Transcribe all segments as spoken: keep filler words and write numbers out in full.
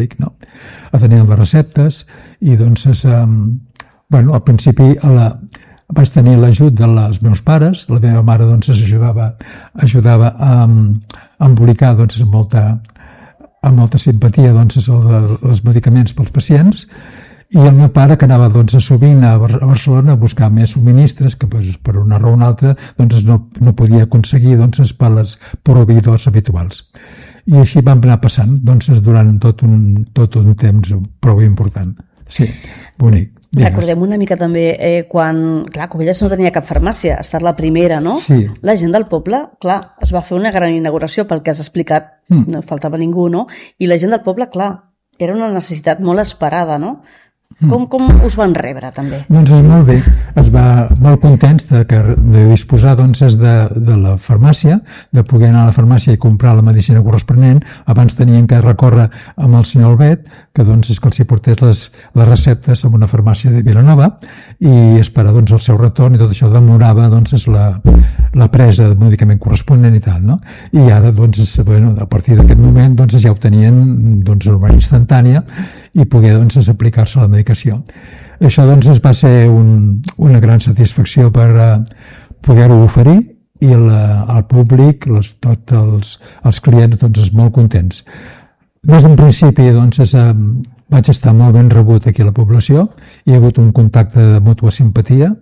públic, no? Atenent les receptes i doncs eh, bueno, al principi a la, vaig tenir l'ajut dels meus pares, la meva mare doncs ajudava, ajudava a, a embolicar doncs amb molta, amb molta simpatia doncs els medicaments pels pacients, i el meu pare que anava doncs sovint a Barcelona a buscar més subministres que doncs, per una raó o una altra doncs no, no podia aconseguir doncs per les proveïdors habituals. I així vam anar passant doncs durant tot un, tot un temps prou important. Sí, bonic. Digues. Recordem una mica també eh, quan, clar, Cubelles no tenia cap farmàcia, ha estat la primera, no? Sí. La gent del poble, clar, es va fer una gran inauguració pel que has explicat, mm. no faltava ningú, no? I la gent del poble, clar, era una necessitat molt esperada, no? Com, com us van rebre, també? Doncs és molt bé. Es va molt contents de, que, de disposar doncs, de, de la farmàcia, de poder anar a la farmàcia i comprar la medicina corresponent. Abans tenien que recórrer amb el senyor Albet, que doncs, és que els hi portés les, les receptes en una farmàcia de Vilanova i esperar doncs, el seu retorn, i tot això demorava doncs, és la, la presa de medicament corresponent i tal. No? I ara, doncs, bueno, a partir d'aquest moment, doncs, ja ho tenien doncs, de manera instantània i poder doncs, aplicar-se la medicació. Això doncs, es va ser un, una gran satisfacció per uh, poder-ho oferir i la, el públic, les, tots els, els clients, doncs, molt contents. Des d'un principi doncs, es, uh, vaig estar molt ben rebut aquí a la població, hi ha hagut un contacte de mútua simpatia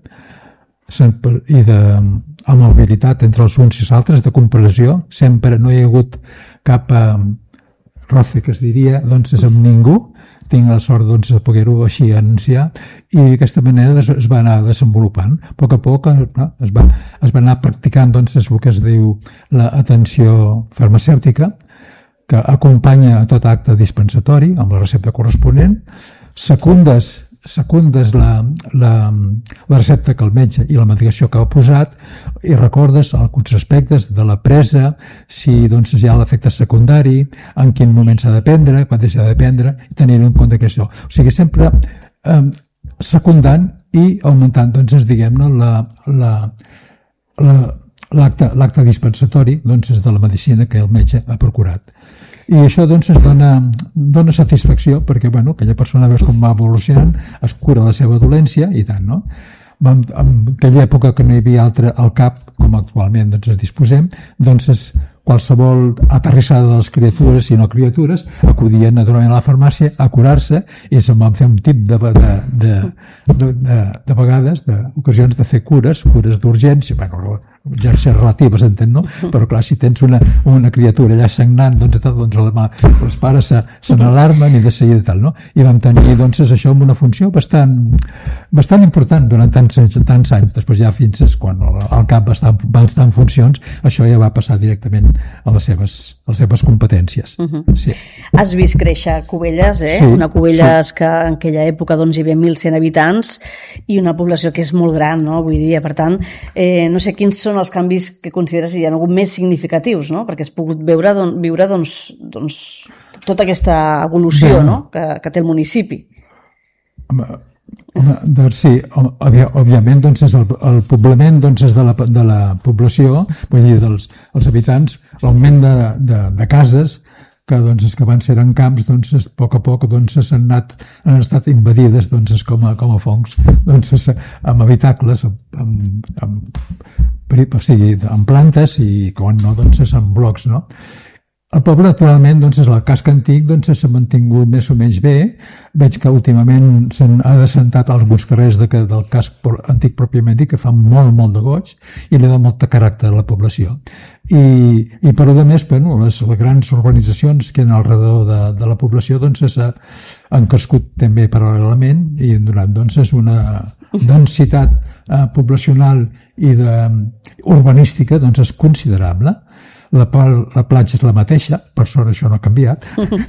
i de amabilitat entre els uns i els altres, de comparació, sempre no hi ha hagut cap uh, roce, que es diria, doncs, és amb ningú. Tinc la sort doncs, de poder-ho així anunciar i d'aquesta manera es va anar desenvolupant. A poc a poc no, es, va, es va anar practicant doncs, el que es diu l'atenció farmacèutica, que acompanya tot acte dispensatori amb la recepta corresponent, secundes secundes la, la, la recepta que el metge i la medicació que ha posat i recordes alguns aspectes de la presa, si doncs, hi ha l'efecte secundari, en quin moment s'ha de prendre, quan s'ha de prendre, i tenir en compte això. O sigui, sempre eh, secundant i augmentant, doncs, diguem-ne, la, la, la, l'acte, l'acte dispensatori doncs, és de la medicina que el metge ha procurat. I això doncs, es dona, dona satisfacció perquè bueno, aquella persona veus com va evolucionant, es cura la seva dolència i tant, no? En aquella època que no hi havia altre al cap, com actualment doncs, es disposem, doncs es, qualsevol aterrissada de les criatures, si no criatures, acudien naturalment a la farmàcia a curar-se i se'n van fer un tip de, de, de, de, de, de vegades, d'ocasions de fer cures, cures d'urgència, bueno, ja ser relatives, entenc, no? Però clar, si tens una, una criatura allà sagnant, doncs, tal, doncs la, els pares se, se n'alarmen i de seguida tal, no? I vam tenir, doncs, això amb una funció bastant, bastant important durant tants, tants anys. Després ja fins quan el, el cap va estar, va estar en funcions, això ja va passar directament a les seves, a les seves competències. Uh-huh. Sí. Has vist créixer Cubelles, eh? Sí, una Cubelles sí. Que en aquella època doncs, hi havia mil cent habitants i una població que és molt gran, no? Avui dia, per tant, eh, no sé quins són els canvis que consideres hi ha hagut més significatius, no? Perquè has pogut veure, don, viure doncs, doncs, tota aquesta evolució, no? que, que té el municipi. Home, doncs sí, òbviament doncs és el, el poblament doncs és de la, de la població, vull dir, dels els habitants, l'augment de, de, de cases que, doncs, que van ser en camps, doncs, a poc a poc doncs, s'han anat, han estat invadides doncs, com, a, com a fongs, doncs, amb habitacles, amb, amb, o sigui, amb plantes i, quan no, doncs, amb blocs, no? El poble, naturalment, doncs, és el casc antic, doncs, s'ha mantingut més o menys bé. Veig que últimament s'han assentat alguns carrers de, del casc antic pròpiament dit, que fan molt, molt de goig i li dona molt de caràcter a la població. I, i per a més, bueno, les, les grans urbanitzacions que hi ha al redor de, de la població doncs, és, han crescut també paral·lelament i han donat doncs, és una densitat eh, poblacional i de, urbanística doncs, és considerable. La, la platja és la mateixa, per sort això no ha canviat.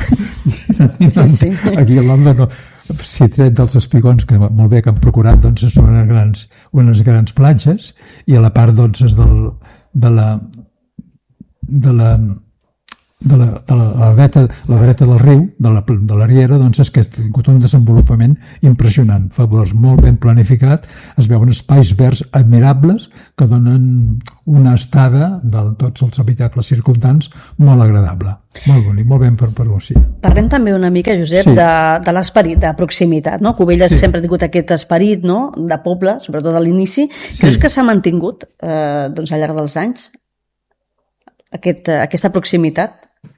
Sí, sí. Aquí a l'Onda, no, si tret dels espigons, que molt bé que han procurat, doncs són unes grans, unes grans platges, i a la part doncs, del, de la de la de la, de la, la, dreta, la dreta del riu, de la, de la riera, doncs és que ha tingut un desenvolupament impressionant, fabulós, molt ben planificat, es veuen espais verds admirables que donen una estada de tots els habitacles circumdants molt agradable, molt bonic, molt ben per Lucia. Parlem també una mica, Josep, sí. de, de l'esperit de proximitat, no? Cubelles sí. sempre ha tingut aquest esperit, no?, de poble, sobretot a l'inici. Sí. Creus que s'ha mantingut eh, doncs, al llarg dels anys aquest, aquesta proximitat?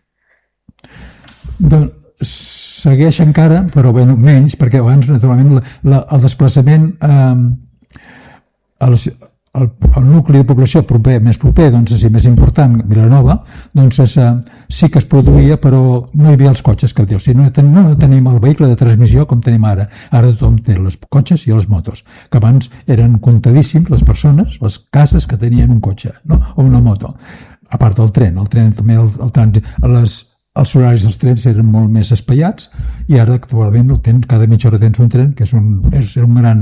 Doncs segueix encara, però bé, menys, perquè abans, naturalment, la, la, el desplaçament eh, el, el, el nucli de població proper, més proper, doncs, sí, més important, Vilanova, doncs és, eh, sí que es produïa, però no hi havia els cotxes, que dius, o sigui, no, ten, no tenim el vehicle de transmissió com tenim ara. Ara tothom té els cotxes i les motos, que abans eren comptadíssims les persones, les cases que tenien un cotxe, no?, o una moto. A part del tren, el tren també, el, el trànsit, les els horaris dels trens eren molt més espaiats i ara actualment el tens, cada mitja hora tens un tren, que és un, és un, gran,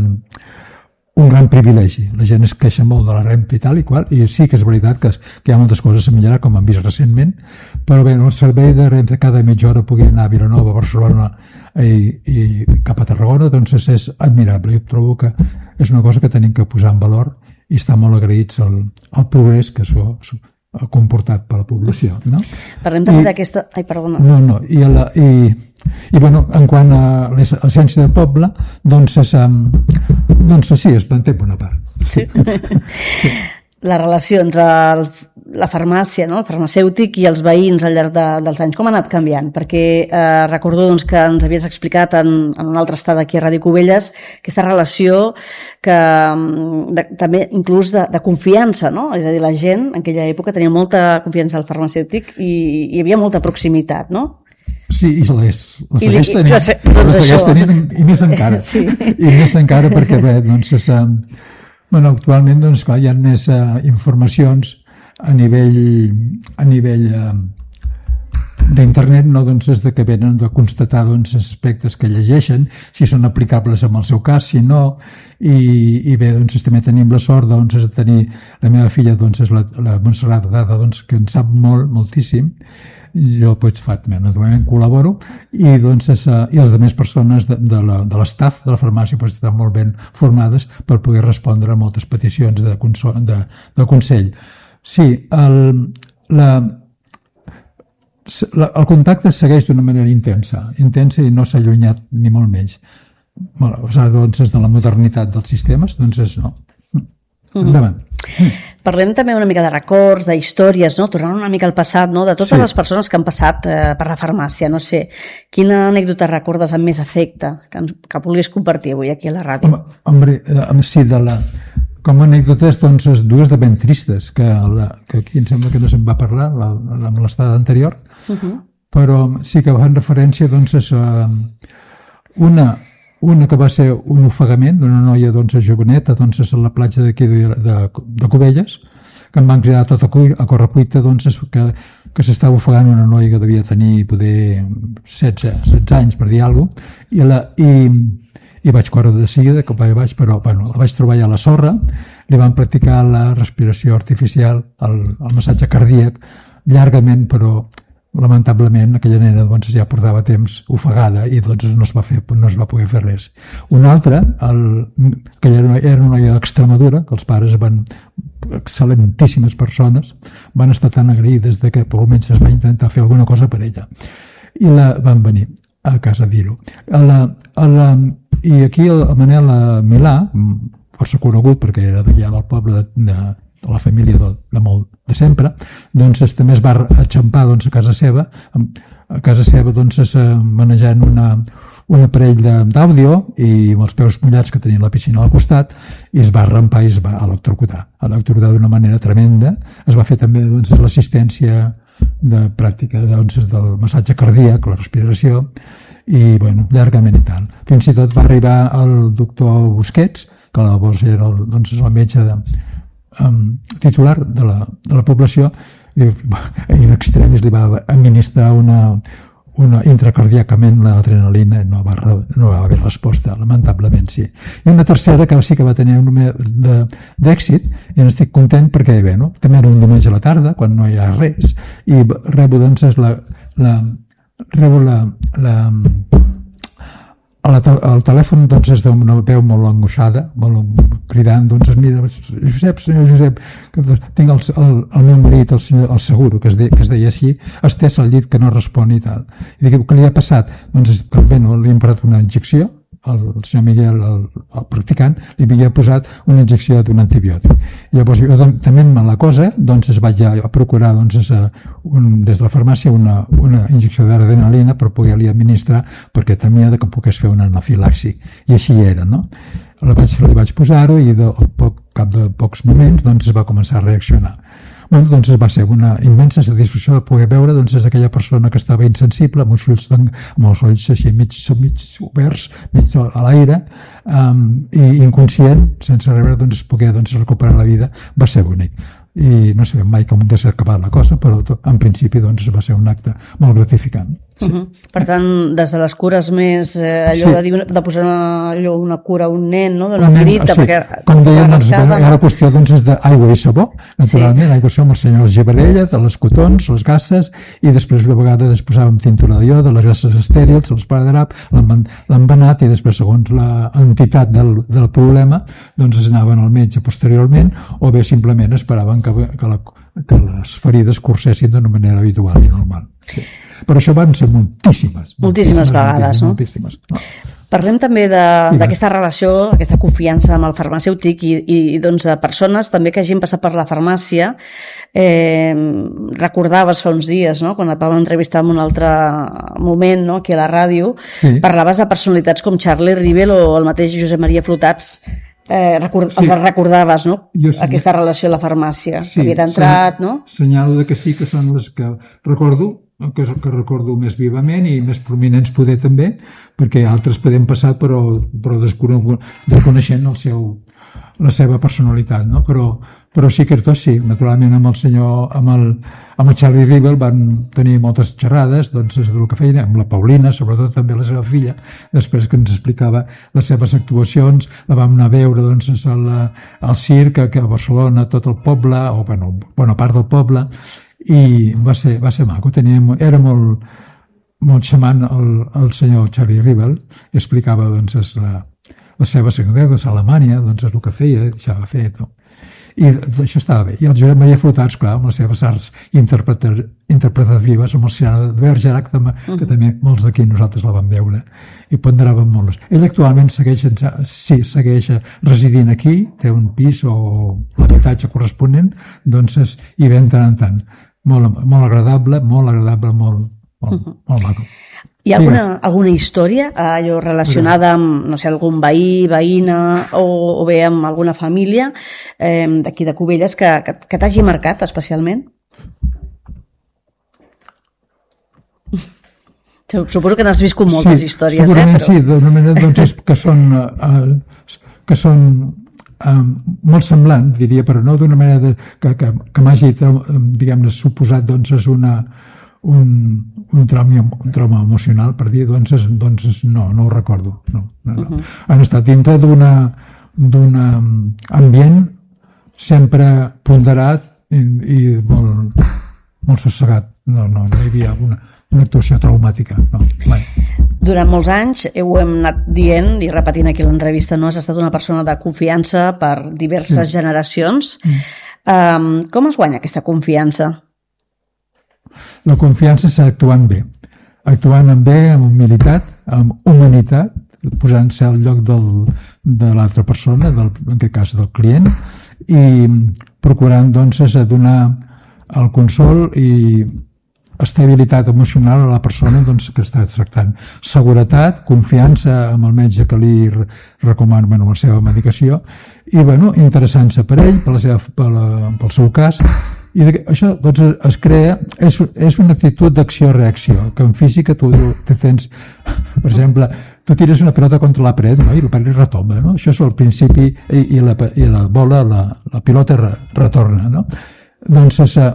un gran privilegi. La gent es queixa molt de la Renfe i tal i qual, i sí que és veritat que, que hi ha moltes coses a millorar, com hem vist recentment, però bé, el servei de Renfe cada mitja hora pugui anar a Vilanova, Barcelona i, i cap a Tarragona, doncs és, és admirable. Jo trobo que és una cosa que tenim que posar en valor i estar molt agraïts al, al progrés que això comportat per la població, no? Parlem també d'aquesta... Ai, perdona. No, no, i, la, i, i bueno, en quant a l'essència del poble, doncs, és, doncs sí, es manté bona part. Sí. Sí. La relació entre el, la farmàcia, no?, el farmacèutic i els veïns al llarg de, dels anys, com ha anat canviant? Perquè eh, recordo doncs, que ens havies explicat en, en una altra estada aquí a Ràdio Cubelles aquesta relació que de, també inclús de, de confiança, no? És a dir, la gent en aquella època tenia molta confiança al farmacèutic i hi havia molta proximitat, no? Sí, i la, la segueix tenint, la segueix tenint i més encara. Sí. I més encara perquè, bé, doncs, és... Bueno, actualment, doncs, clar, hi ha més uh, informacions a nivell, a nivell uh, d'internet, no? Doncs és de que venen de constatar doncs, aspectes que llegeixen, si són aplicables en el seu cas, si no, i, i bé, doncs també tenim la sort doncs, de tenir, la meva filla doncs, és la, la Montserrat Dada, doncs, que en sap molt, moltíssim, jo doncs, fa, naturalment col·laboro i, doncs, és, i les altres persones de, de l'estaf de la farmàcia doncs, estan molt ben formades per poder respondre a moltes peticions de, de, de consell. Sí, el, la, la, el contacte segueix d'una manera intensa, intensa i no s'ha allunyat ni molt menys. Bueno, doncs, és de la modernitat dels sistemes, doncs és no. Endavant. Mm. Parlem també una mica de records, de històries, no? Tornant una mica al passat, no? De totes sí. les persones que han passat eh, per la farmàcia, no sé. Quina anècdota recordes amb més efecte que, que vulguis compartir avui aquí a la ràdio? Home, hombre, eh, sí, de la, com a anècdotes, doncs, dues de ben tristes, que, la, que aquí em sembla que no se'n va parlar, la, la, amb l'estada anterior, uh -huh. però sí que fan referència, doncs, a una... Una que va ser un ofegament d'una noia doncs, joveneta doncs, a la platja d'aquí de, de, de Cubelles, que em van cridar tot a, a correcuita doncs, que, que s'estava ofegant una noia que devia tenir poder setze, setze anys, per dir alguna cosa, i, la, i, i vaig córrer de seguida, que vaig, però bueno, la vaig trobar ja a la sorra, li van practicar la respiració artificial, el, el massatge cardíac, llargament, però lamentablement aquella nena doncs, ja portava temps ofegada i doncs, no, es va fer, no es va poder fer res. Una altra, el, que era una noia d'Extremadura, que els pares van, excel·lentíssimes persones, van estar tan agraïdes de que almenys es va intentar fer alguna cosa per ella. I la van venir a casa a dir-ho. I aquí el Manel Milà, força conegut perquè era d'allà del poble de, de de la família de, de molt de sempre, doncs també es va enxampar doncs, a casa seva, a casa seva doncs, es, manejant una, un aparell d'àudio i amb els peus mullats que tenia la piscina al costat, i es va rampar i es va electrocutar, electrocutar d'una manera tremenda. Es va fer també doncs, l'assistència de pràctica doncs, del massatge cardíac, la respiració, i bueno, llargament i tal. Fins i tot va arribar el doctor Busquets, que llavors era el, doncs, el metge de Um, titular de la, de la població, i in extremis li va administrar una, una, intracardiacament l'adrenalina no va, no va haver resposta, lamentablement sí. I una tercera que sí que va tenir un número d'èxit, i n'estic content perquè bé, no? També era un diumenge a la tarda, quan no hi ha res, i rebo doncs la, la, rebo la, la el telèfon doncs és d'una veu molt angoixada, molt cridant, doncs mira, Josep, senyor Josep, tinc el, el, el meu marit, el, senyor, el seguro, que es, de, que es deia així, estès al llit que no respon i tal. I dic, què li ha passat? Doncs bé, no, li hem posat una injecció, el senyor Miguel, el, el practicant, li havia posat una injecció d'un antibiòtic. Llavors, jo també amb la cosa, doncs es vaig a procurar doncs, un, des de la farmàcia una, una injecció d'adrenalina per poder-li administrar, perquè temia que pogués fer una anafilaxi. I així era, no? La vaig, li vaig posar-ho i de, al poc, cap de pocs moments doncs, es va començar a reaccionar. Bueno, doncs va ser una immensa satisfacció de poder veure doncs, és aquella persona que estava insensible, amb els ulls, amb els ulls així mig, mig oberts, mig a l'aire, um, i inconscient, sense rebre, doncs, poder doncs, recuperar la vida, va ser bonic. I no sabem mai com hauria acabat la cosa, però en principi doncs, va ser un acte molt gratificant. Sí. Uh -huh. Per tant, des de les cures més eh, allò sí. de, dir, de posar una, allò, una cura a un nen, no? D'una tirita, sí. perquè com dèiem, doncs, la qüestió doncs, és d'aigua i sabó, naturalment, sí. aigua i sabó amb el senyor Givarella, de les cotons, les gasses, i després una vegada es posàvem cintura de ió, de les gasses estèrils, l'esparadrap, l'embenat, i després, segons l'entitat del, del problema, doncs es anaven al metge posteriorment, o bé simplement esperaven que, que, la, que les ferides cursessin d'una manera habitual i normal. Sí. Però això van ser moltíssimes. Moltíssimes, moltíssimes vegades, moltíssimes, no? no? Parlem també d'aquesta relació, aquesta confiança amb el farmacèutic i, i doncs, a persones també que hagin passat per la farmàcia. Eh, recordaves fa uns dies, no? Quan et vam entrevistar en un altre moment, no? Aquí a la ràdio, sí. Parlaves de personalitats com Charlie Rivel o el mateix Josep Maria Flotats. Eh, record, sí. Els recordaves, no? Jo, sí. Aquesta relació a la farmàcia, sí. Havia entrat, sí. No? Senyalo que sí que són les que recordo, que, que recordo més vivament i més prominents poder també, perquè altres podem passar però, però desconeixent el seu, la seva personalitat, no? Però, però sí que tots sí, naturalment amb el senyor, amb el, amb el Charlie Rivel van tenir moltes xerrades, doncs és del que feien, amb la Paulina, sobretot també la seva filla, després que ens explicava les seves actuacions, la vam anar a veure doncs al, al circ, que a Barcelona, tot el poble, o bueno, bona part del poble, i va ser, va ser maco, tenia, era molt, molt xamant el, el senyor Charlie Rivel, i explicava doncs la, les seves anècdotes a Alemanya, doncs és el que feia, deixava fer tot. I això estava bé. I el Josep Maria Flotats, clar, amb les seves arts interpretatives, amb el Ciano de Bergerac, que també molts d'aquí nosaltres la vam veure, i ponderàvem molt. Ell actualment segueix, sí, segueix residint aquí, té un pis o l'habitatge corresponent, doncs hi ve tant en tant. Molt, molt agradable, molt agradable, molt, molt, uh-huh. molt maco. Hi ha alguna, alguna història allò relacionada amb, no sé, algun veí, veïna o, o bé amb alguna família eh, d'aquí de Cubelles que, que, que t'hagi marcat especialment? Suposo que n'has viscut moltes sí, històries, segurament, eh? Però... Sí, d'una manera doncs, que són, eh, que són eh, molt semblant, diria, però no d'una manera de, que, que, que m'hagi, diguem-ne, suposat doncs, és una, un, un, trauma, un trauma emocional, per dir, doncs, és, doncs no, no ho recordo. No, no, no. Uh-huh. Han estat dintre d'una d'un ambient sempre ponderat i, i molt, molt sossegat. No, no, no hi havia una, una actuació traumàtica, no, mai. Durant molts anys, ho hem anat dient i repetint aquí l'entrevista, no? Has estat una persona de confiança per diverses sí. generacions. Mm. Um, com es guanya aquesta confiança? La confiança s'ha actuant bé. Actuant amb bé, amb humilitat, amb humanitat, posant-se al lloc del, de l'altra persona, del, en aquest cas del client, i procurant doncs, donar el consol i estabilitat emocional a la persona doncs, que està tractant. Seguretat, confiança amb el metge que li recomana bueno, la seva medicació i bueno, interessant-se per ell, per la seva, per la, pel seu cas. I això doncs, es crea, és, és una actitud d'acció-reacció, que en física tu te tens, per exemple, tu tires una pilota contra la paret, no? I la paret retomba, no? Això és el principi, i, i, la, i la bola, la, la pilota re, retorna, no? Doncs és,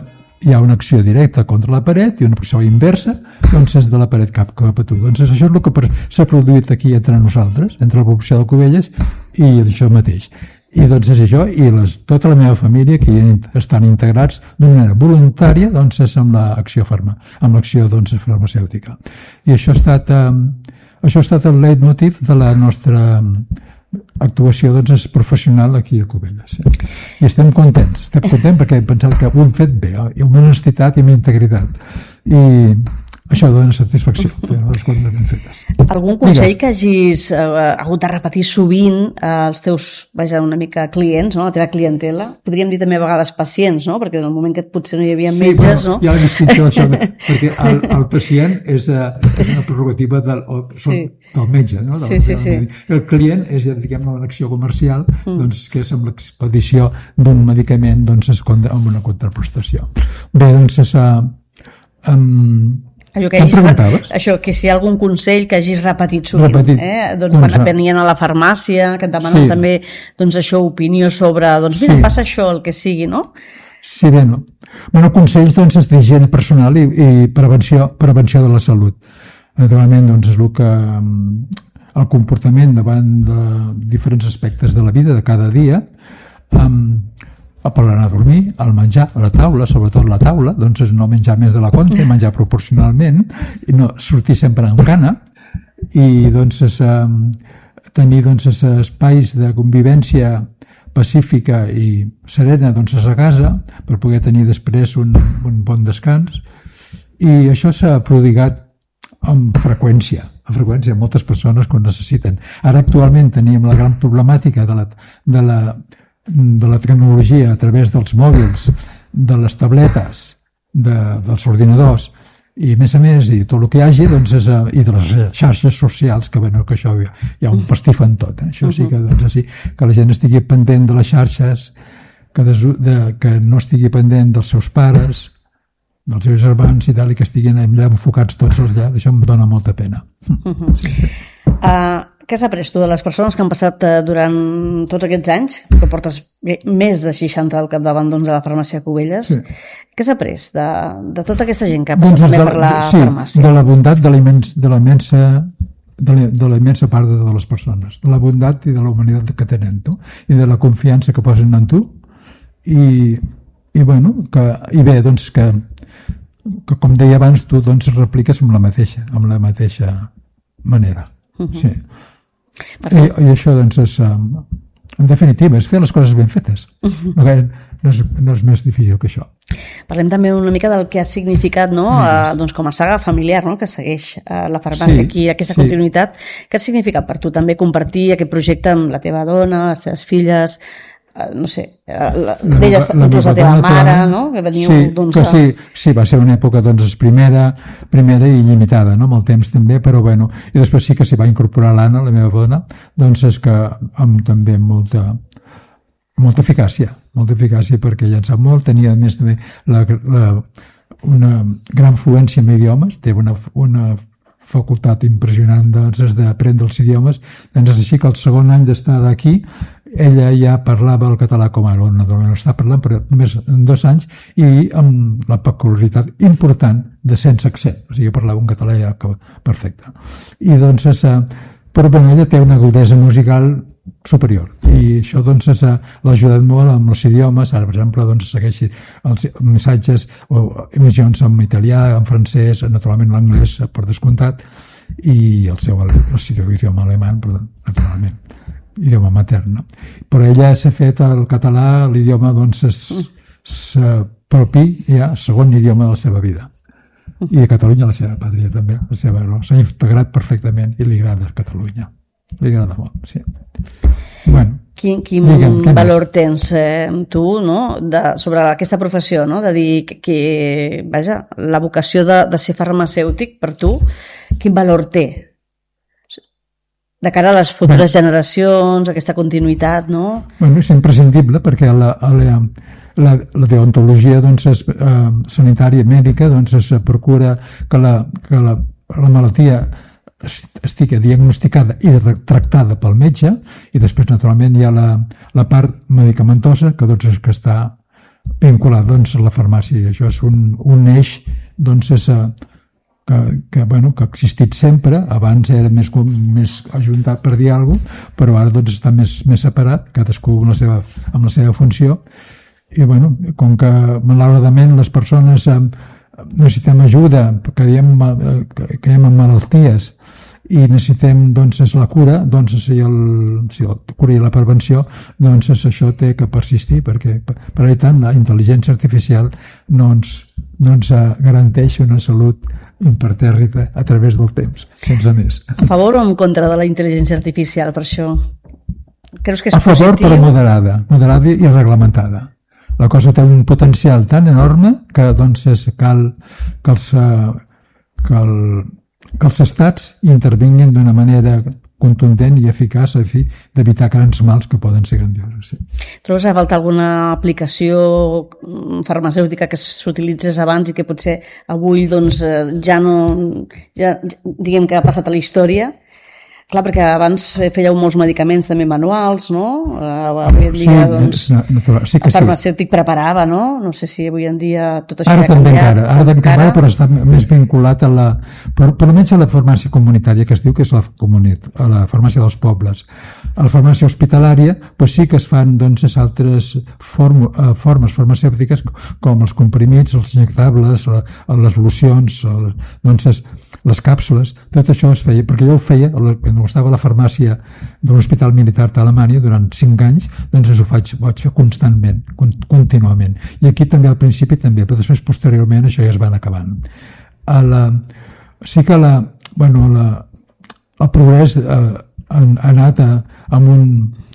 hi ha una acció directa contra la paret i una acció inversa, doncs és de la paret cap, cap a tu. Doncs això és el que s'ha produït aquí entre nosaltres, entre la població de Cubelles i això mateix. I doncs és això, i les, tota la meva família que estan integrats d'una manera voluntària doncs és amb l'acció farma, amb l'acció doncs farmacèutica. I això ha estat eh, això ha estat el leitmotiv de la nostra actuació doncs és professional aquí a Cubelles. Eh? I estem contents, estem contents perquè hem pensat que ho hem fet bé, eh? I amb honestitat i amb integritat. I això dona satisfacció, fer les coses ben fetes. Algun consell Digues. que hagis eh, hagut de repetir sovint als teus, vaja, una mica clients, no? La teva clientela? Podríem dir també a vegades pacients, no? Perquè en el moment que potser no hi havia sí, metges, bueno, no? Ja l'he discutit això, perquè el, el pacient és, uh, és una prerrogativa del, o, sí. del metge, no? Del, sí, sí, sí. El client és, diguem, una acció comercial, mm. doncs, que és amb l'expedició d'un medicament, doncs, és amb una contraprestació. Bé, doncs, és... Uh, um, Allò que, hagis, això, que si hi ha algun consell que hagis repetit sovint, repetit. Eh? Doncs quan venien a la farmàcia, que et demanen sí. també doncs això, opinió sobre, doncs mira, sí. passa això, el que sigui, no? Sí, bé, no. Bueno, consells doncs és d'higiene personal i, i prevenció, prevenció de la salut. Naturalment, doncs és el que el comportament davant de diferents aspectes de la vida, de cada dia, um, per anar a dormir, al menjar, a la taula, sobretot la taula, doncs és no menjar més de la compte, menjar proporcionalment, i no sortir sempre amb gana, i doncs és, eh, tenir doncs, espais de convivència pacífica i serena doncs, a casa, per poder tenir després un, un bon descans, i això s'ha prodigat amb freqüència, amb freqüència, moltes persones que ho necessiten. Ara actualment tenim la gran problemàtica de la, de la de la tecnologia a través dels mòbils, de les tabletes, de, dels ordinadors i a més a més, i tot el que hi hagi doncs és, i de les xarxes socials que, bueno, que això hi ha, hi ha un pastif en tot, eh? Això sí que, doncs, així, que la gent estigui pendent de les xarxes, que, des, de, que no estigui pendent dels seus pares, dels seus germans i tal, i que estiguin allà enfocats tots allà, això em dona molta pena. Uh-huh. sí, sí. Uh... Què has après tu de les persones que han passat durant tots aquests anys, que portes més de seixanta al capdavant doncs, de la farmàcia Cubelles? Sí. Què has après de, de tota aquesta gent que ha passat doncs també la, per la sí, farmàcia? De la bondat de la immensa, de la immensa, de la, de la immensa part de les persones, de la bondat i de la humanitat que tenen tu, i de la confiança que posen en tu, i, i, bueno, que, i bé, doncs que, que com deia abans, tu doncs, repliques amb la mateixa, amb la mateixa manera. Uh-huh. Sí. I, i això doncs és en definitiva és fer les coses ben fetes. Uh-huh. no, no, és, no és més difícil que això. Parlem també una mica del que ha significat, no? Uh, doncs com a saga familiar, no? Que segueix uh, la farmàcia sí, aquí, aquesta sí. continuïtat. Què ha significat per tu també compartir aquest projecte amb la teva dona, les teves filles, uh, no sé, uh, d'elles, inclús la teva mare, no? Que veniu, sí, doncs, que sí, sí, va ser una època doncs primera, primera i limitada, no? Amb el temps també, però bueno, i després sí que s'hi va incorporar l'Anna, la meva dona, doncs és que amb també molta molta eficàcia, molta eficàcia perquè ella en sap molt, tenia a més també la, la, una gran fluència en idiomes, té una, una facultat impressionant doncs, d'aprendre els idiomes, doncs és així que el segon any d'estar aquí ella ja parlava el català com ara, una dona no està parlant, però només en dos anys, i amb la peculiaritat important de sense accent, o sigui, parlava un català ja perfecte. I doncs, és, però bueno, ella té una agudesa musical superior, i això doncs l'ha ajudat molt amb els idiomes. Ara, per exemple, doncs, segueixi els missatges o emissions en italià, en francès, naturalment l'anglès per descomptat, i el seu, el seu idioma alemany, però, naturalment idioma matern, no? Però ella s'ha fet el català, l'idioma doncs és, és propi, ja, segon idioma de la seva vida, i a Catalunya la seva pàtria també, la seva, no? S'ha integrat perfectament i li agrada Catalunya. Li agrada molt, sí. Bueno, quin quin digue'm, valor tens eh, tu, no? De, sobre aquesta professió, no? De dir que, que vaja, la vocació de, de ser farmacèutic per tu, quin valor té? De cara a les futures bueno, generacions, aquesta continuïtat, no? Bueno, és imprescindible perquè la, la, la, la deontologia doncs, és, eh, sanitària mèdica doncs, es procura que la, que la, la malaltia estigui diagnosticada i tractada pel metge, i després naturalment hi ha la, la part medicamentosa que doncs és que està vinculat doncs, a la farmàcia. Això és un, un eix doncs, és, que, que, bueno, que ha existit sempre. Abans era més, més ajuntat per dir alguna cosa, però ara doncs, està més, més separat, cadascú amb la seva, amb la seva funció. I bueno, com que malauradament les persones eh, necessitem ajuda, caiem, eh, caiem en malalties i necessitem doncs, la cura, doncs si el, si el cura i la prevenció, doncs això té que persistir, perquè per tant la intel·ligència artificial no ens, no ens garanteix una salut impertèrrita a través del temps, sense més. A favor o en contra de la intel·ligència artificial, per això? Creus que és a favor, positiu? Però moderada, moderada i reglamentada. La cosa té un potencial tan enorme que doncs és, cal que els, que, el, que els estats intervinguin d'una manera contundent i eficaç a fi d'evitar grans mals que poden ser grandiosos. Sí. Trobes a falta alguna aplicació farmacèutica que s'utilitzés abans i que potser avui doncs, ja no, ja, diguem que ha passat a la història? Clar, perquè abans fèieu molts medicaments també manuals, no? Avui en dia, doncs, sí, no, sí que el farmacèutic sí. preparava, no? No sé si avui en dia tot això ara ja ha també canviat. Encara, ara encara, però està més vinculat a la... Per, per almenys a la farmàcia comunitària, que es diu que és la, comunit, a la farmàcia dels pobles. A la farmàcia hospitalària, doncs sí que es fan doncs, altres form, formes farmacèutiques, com els comprimits, els injectables, les locions, doncs, les càpsules, tot això es feia, perquè jo ho feia, quan estava a la farmàcia de l'Hospital Militar d'Alemanya durant cinc anys, doncs ho faig, ho vaig fer constantment, contínuament. I aquí també al principi també, però després posteriorment això ja es van acabant. A la, sí que la, bueno, la, el progrés eh, ha, ha anat a, amb un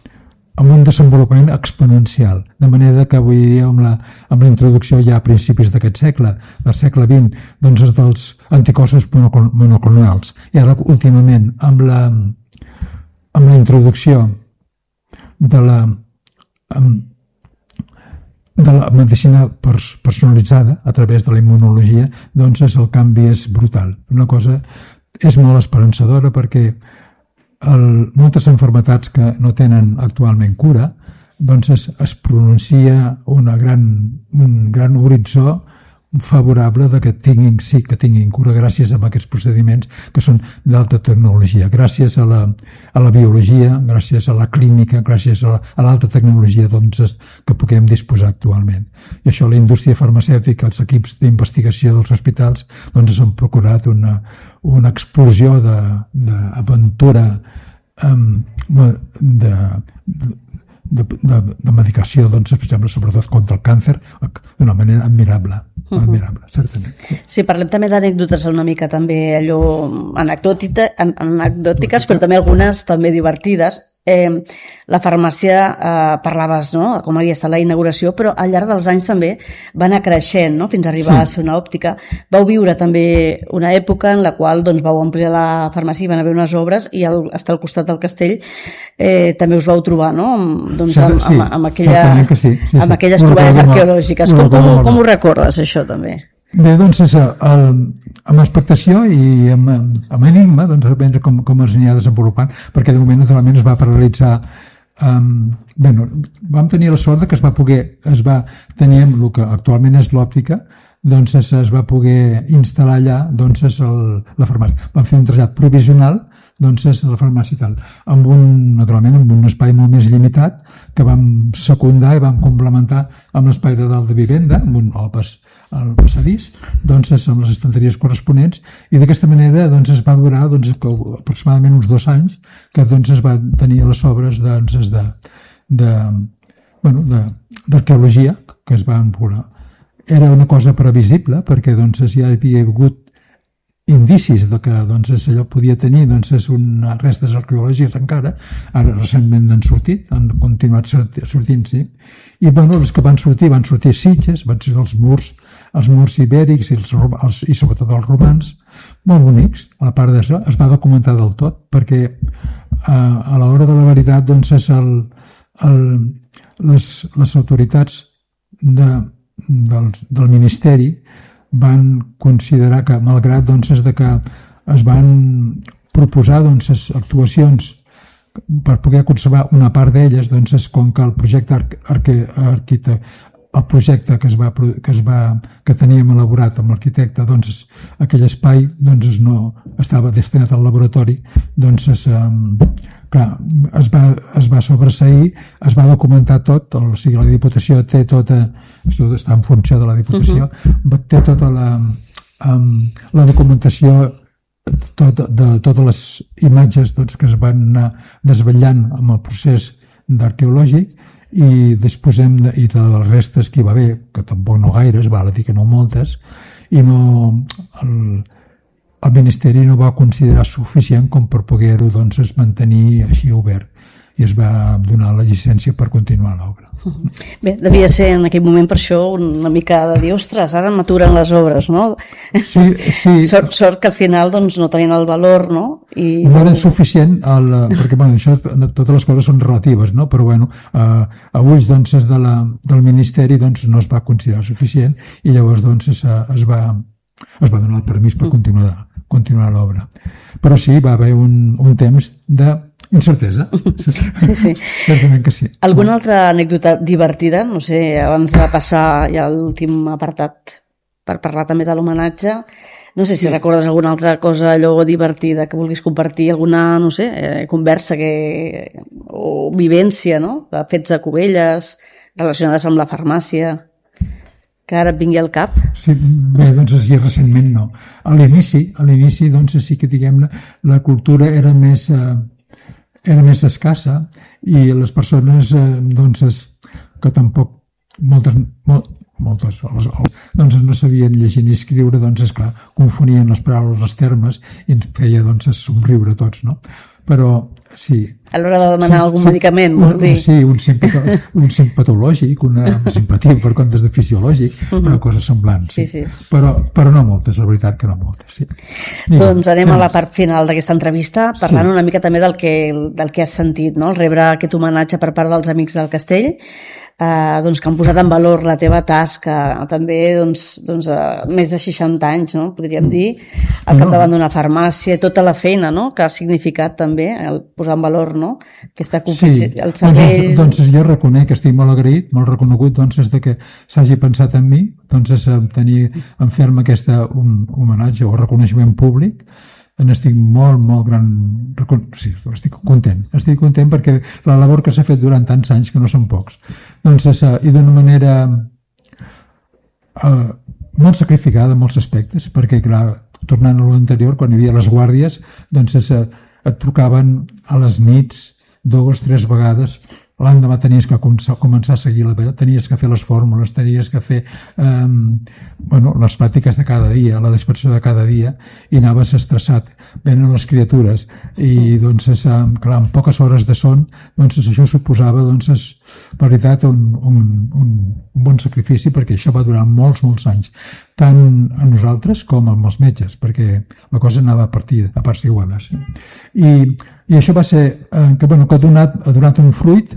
amb un desenvolupament exponencial, de manera que avui dia amb la, amb la introducció ja a principis d'aquest segle, del segle vint, doncs els dels anticossos monoclonals. I ara últimament amb la, amb la introducció de la, de la medicina personalitzada a través de la immunologia, doncs el canvi és brutal. Una cosa és molt esperançadora perquè El, moltes malalties que no tenen actualment cura, doncs es, es pronuncia una gran, un gran horitzó favorable de que tinguin, sí, que tinguin cura gràcies a aquests procediments que són d'alta tecnologia, gràcies a la, a la biologia, gràcies a la clínica, gràcies a l'alta la, tecnologia doncs, que puguem disposar actualment. I això la indústria farmacèutica, els equips d'investigació dels hospitals, doncs han procurat una, una explosió d'aventura um, de, de, de, de medicació, doncs, sobretot contra el càncer, d'una manera admirable. admirable, certament. Sí. Sí, parlem també d'anècdotes una mica també allò anecdòtiques, però també algunes també divertides. Eh, la farmàcia, eh, parlaves, no?, com havia estat la inauguració, però al llarg dels anys també va anar creixent, no?, fins a arribar sí. a ser una òptica. Vau viure també una època en la qual doncs, vau ampliar la farmàcia, hi van haver unes obres i el, està al costat del castell eh, també us vau trobar, no?, doncs, amb, sí, amb, amb, aquella, sí, sí, sí. amb aquelles troballes arqueològiques. Com, com, com ho recordes, això, també? Bé, doncs, és, el, amb expectació i amb, amb enigma, doncs, depèn com, com es anirà desenvolupant, perquè de moment, naturalment, es va paralitzar. Um, bé, no, vam tenir la sort que es va poder, es va tenir el que actualment és l'òptica, doncs es, es va poder instal·lar allà doncs, es el, la farmàcia. Vam fer un trasllat provisional doncs és la farmàcia i tal, amb un, naturalment, amb un espai molt més limitat que vam secundar i vam complementar amb l'espai de dalt de vivenda, amb un al, pas, al passadís, doncs és amb les estanteries corresponents, i d'aquesta manera doncs es va durar doncs, aproximadament uns dos anys que doncs es va tenir les obres doncs, de, de, bueno, de, d'arqueologia que es van veure. Era una cosa previsible perquè doncs, ja hi havia hagut indicis de que doncs, allò podia tenir doncs, unes restes arqueològiques encara, ara recentment han sortit, han continuat sortint, sí. I bueno, els que van sortir, van sortir sitges, van ser els murs, els murs ibèrics i, els, els, i sobretot els romans, molt bonics. A la part d'això es va documentar del tot, perquè eh, a l'hora de la veritat doncs, és el, el, les, les autoritats de, del, del Ministeri van considerar que, malgrat doncs, de que es van proposar doncs, actuacions per poder conservar una part d'elles, doncs, és com que el projecte arque, arquite, el projecte que, es va, que, es va, que teníem elaborat amb l'arquitecte, doncs aquell espai doncs, no estava destinat al laboratori, doncs es, clar, es, va, es va sobreseir, es va documentar tot, o sigui, la Diputació té tota, això està en funció de la Diputació, uh-huh. té tota la, um, la documentació tot, de totes les imatges doncs, que es van anar desvetllant amb el procés d'arqueològic, i disposem de, i de les restes que hi va haver, que tampoc no gaires, val a dir que no moltes, i no, el, el Ministeri no va considerar suficient com per poder-ho doncs, mantenir així obert, i es va donar la llicència per continuar l'obra. Bé, devia ser en aquell moment per això una mica de dir, ostres, ara m'aturen les obres, no? Sí, sí. Sort, sort que al final doncs, no tenien el valor, no? I... No era suficient, el, perquè bueno, això, totes les coses són relatives, no? Però bueno, a, a ulls doncs, de la, del Ministeri doncs, no es va considerar suficient i llavors doncs, es, es, va, es va donar el permís per continuar, continuar l'obra. Però sí, va haver un, un temps de incertesa. Sí, sí. Certament que sí. Alguna altra anècdota divertida? No sé, abans de passar ja a l'últim apartat per parlar també de l'homenatge, no sé si sí. recordes alguna altra cosa allò divertida que vulguis compartir, alguna, no sé, eh, conversa que, o vivència, no?, de fets a Cubelles, relacionades amb la farmàcia, que ara et vingui al cap. Sí, bé, doncs sí, recentment no. A l'inici, a l'inici, doncs sí que, diguem-ne, la cultura era més... Eh, era més escassa i les persones eh, doncs, que tampoc moltes, molt, moltes doncs, no sabien llegir ni escriure, doncs esclar, confonien les paraules, les termes i ens feia doncs, somriure tots, no? Però sí. A l'hora de demanar sí, algun sí, medicament, vol dir? Sí, un simpatològic, un simpatològic, una simpatia per comptes de fisiològic, uh-huh. una cosa semblant, sí. sí. sí. Però, però no moltes, la veritat que no moltes, sí. Digue, doncs anem a la part final d'aquesta entrevista, parlant sí. una mica també del que, del que has sentit, no? El rebre aquest homenatge per part dels Amics del Castell, eh, doncs, que han posat en valor la teva tasca, també doncs, doncs, eh, més de seixanta anys, no? Podríem dir, al capdavant d'una farmàcia, tota la feina, no?, que ha significat també el posar en valor, no?, aquesta sí. el cervell... Doncs, doncs jo reconec que estic molt agraït, molt reconegut doncs, de que s'hagi pensat en mi, doncs és tenir en ferm aquest un, homenatge o reconeixement públic. N'estic molt, molt gran... Sí, estic content. Estic content perquè la labor que s'ha fet durant tants anys, que no són pocs, doncs és, i d'una manera eh, molt sacrificada en molts aspectes, perquè, clar, tornant a l'anterior, quan hi havia les guàrdies, doncs és, et trucaven a les nits dues, tres vegades. L'endemà tenies que començar a seguir la veu, tenies que fer les fórmules, tenies que fer eh, bueno, les pràctiques de cada dia, la dispersió de cada dia, i anaves estressat. Venen les criatures i doncs, és, clar, en poques hores de son, doncs això suposava, doncs, és, per veritat, un, un, un bon sacrifici, perquè això va durar molts, molts anys, tant a nosaltres com als metges, perquè la cosa anava a partir a parts iguales. I, i això va ser eh, que, bueno, que ha donat, ha donat un fruit,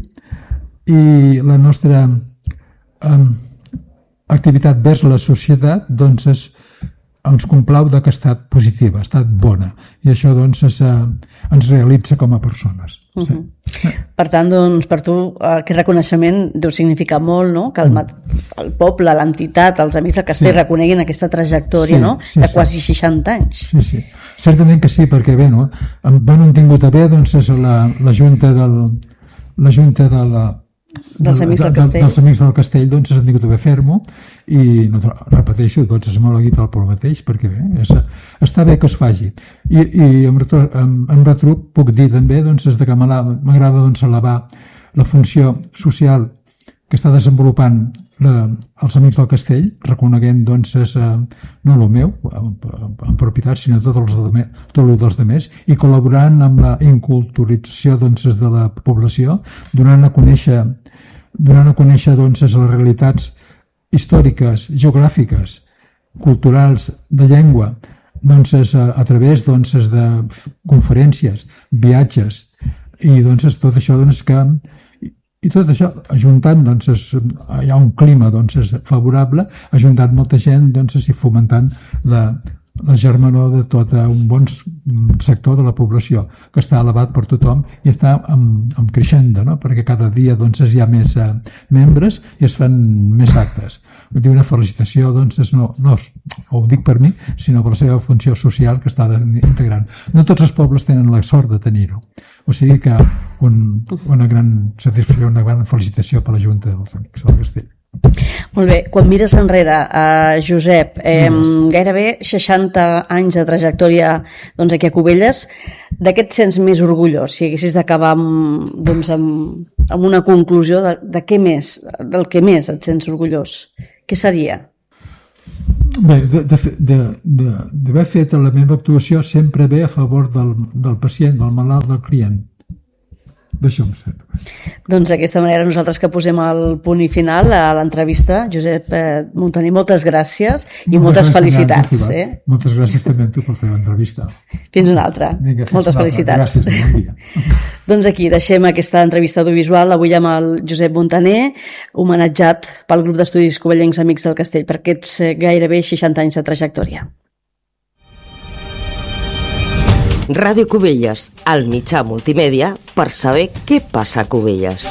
i la nostra eh, activitat vers la societat doncs és, ens complau que ha estat positiva, ha estat bona, i això doncs és, eh, ens realitza com a persones. Uh-huh. Sí. Per tant, doncs, per tu aquest reconeixement deu significar molt, no?, que el, el poble, l'entitat, els Amics del Castell sí. reconeguin aquesta trajectòria, sí, no?, sí, de quasi sí. seixanta anys. Sí, sí. Certament que sí, perquè bé, no? Van un tingut a bé, doncs és la, la Junta del la Junta de la dels Amics del Castell, dels Amics del Castell doncs s'han tingut a bé fer-m'ho i no, repeteixo, doncs es m'ha guiat pel mateix perquè bé, és, està bé que es faci i, i en, en, en retruc puc dir també doncs, des de que m'agrada doncs, elevar la funció social que està desenvolupant la, els Amics del Castell, reconeguent doncs, és, no el meu en, en propietat, sinó tots els, de, tot els dels demés, i col·laborant amb la inculturització doncs, de la població, donant a conèixer donant a conèixer doncs, les realitats històriques, geogràfiques, culturals, de llengua, doncs, és, a, a través doncs, és de conferències, viatges, i doncs, és tot això doncs, que I tot això, ajuntant, doncs, és, hi ha un clima doncs, és favorable, ajuntant molta gent doncs, i fomentant la, la germanor de tot un bon sector de la població, que està elevat per tothom i està en, en creixenda, no? Perquè cada dia doncs, hi ha més eh, membres i es fan més actes. Vull dir, una felicitació, doncs, no, no ho dic per mi, sinó per la seva funció social que està integrant. No tots els pobles tenen la sort de tenir-ho. O sigui que un, una gran satisfacció, una gran felicitació per la Junta del del Castell. Molt bé, quan mires enrere, eh, Josep, eh, gairebé seixanta anys de trajectòria doncs, aquí a Cubelles, de què et sents més orgullós? Si haguessis d'acabar amb, doncs, amb, amb una conclusió de, de què més, del que més et sents orgullós, què seria? Bé, d'haver fet la meva actuació sempre bé a favor del, del pacient, del malalt, del client. D'això em sent. Doncs d'aquesta manera nosaltres que posem el punt i final a l'entrevista. Josep eh, Montaner, moltes gràcies i moltes, moltes felicitats. Eh? Moltes gràcies també a tu per fer l'entrevista. Fins una altra. Vinga, moltes felicitats. Gràcies, bon dia. Doncs aquí deixem aquesta entrevista audiovisual avui amb el Josep Montaner, homenatjat pel grup d'estudis covellencs Amics del Castell per aquests gairebé seixanta anys de trajectòria. Ràdio Cubelles, el mitjà multimèdia per saber què passa a Cubelles.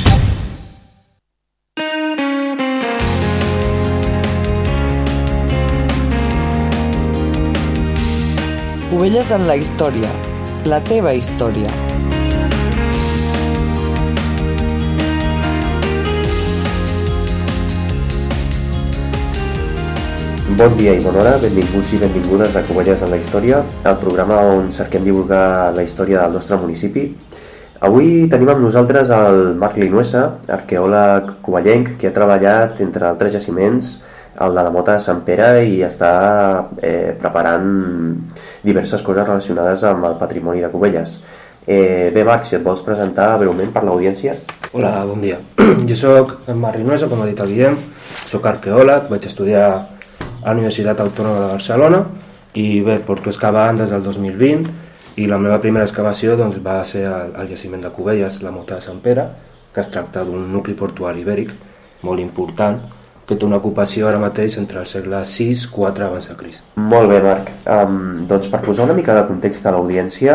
Cubelles en la història, la teva història. Bon dia i bona hora, benvinguts i benvingudes a Cubelles en la història, el programa on cerquem divulgar la història del nostre municipi. Avui tenim amb nosaltres el Marc Linuesa, arqueòleg covellenc que ha treballat, entre altres jaciments, el de la Mota de Sant Pere i està eh, preparant diverses coses relacionades amb el patrimoni de Cubelles. Eh, bé, Marc, si et vols presentar breument per l'audiència. Hola, bon dia. Jo soc el Marc Linuesa, com ha dit el Guillem, soc arqueòleg, vaig estudiar a la Universitat Autònoma de Barcelona i bé, porto excavant des del dos mil vint i la meva primera excavació doncs, va ser al, al jaciment de Cubelles, la Mota de Sant Pere, que es tracta d'un nucli portuari ibèric molt important que té una ocupació ara mateix entre el segle sis i quatre abans de Crist. Molt bé, Marc. Um, doncs per posar una mica de context a l'audiència,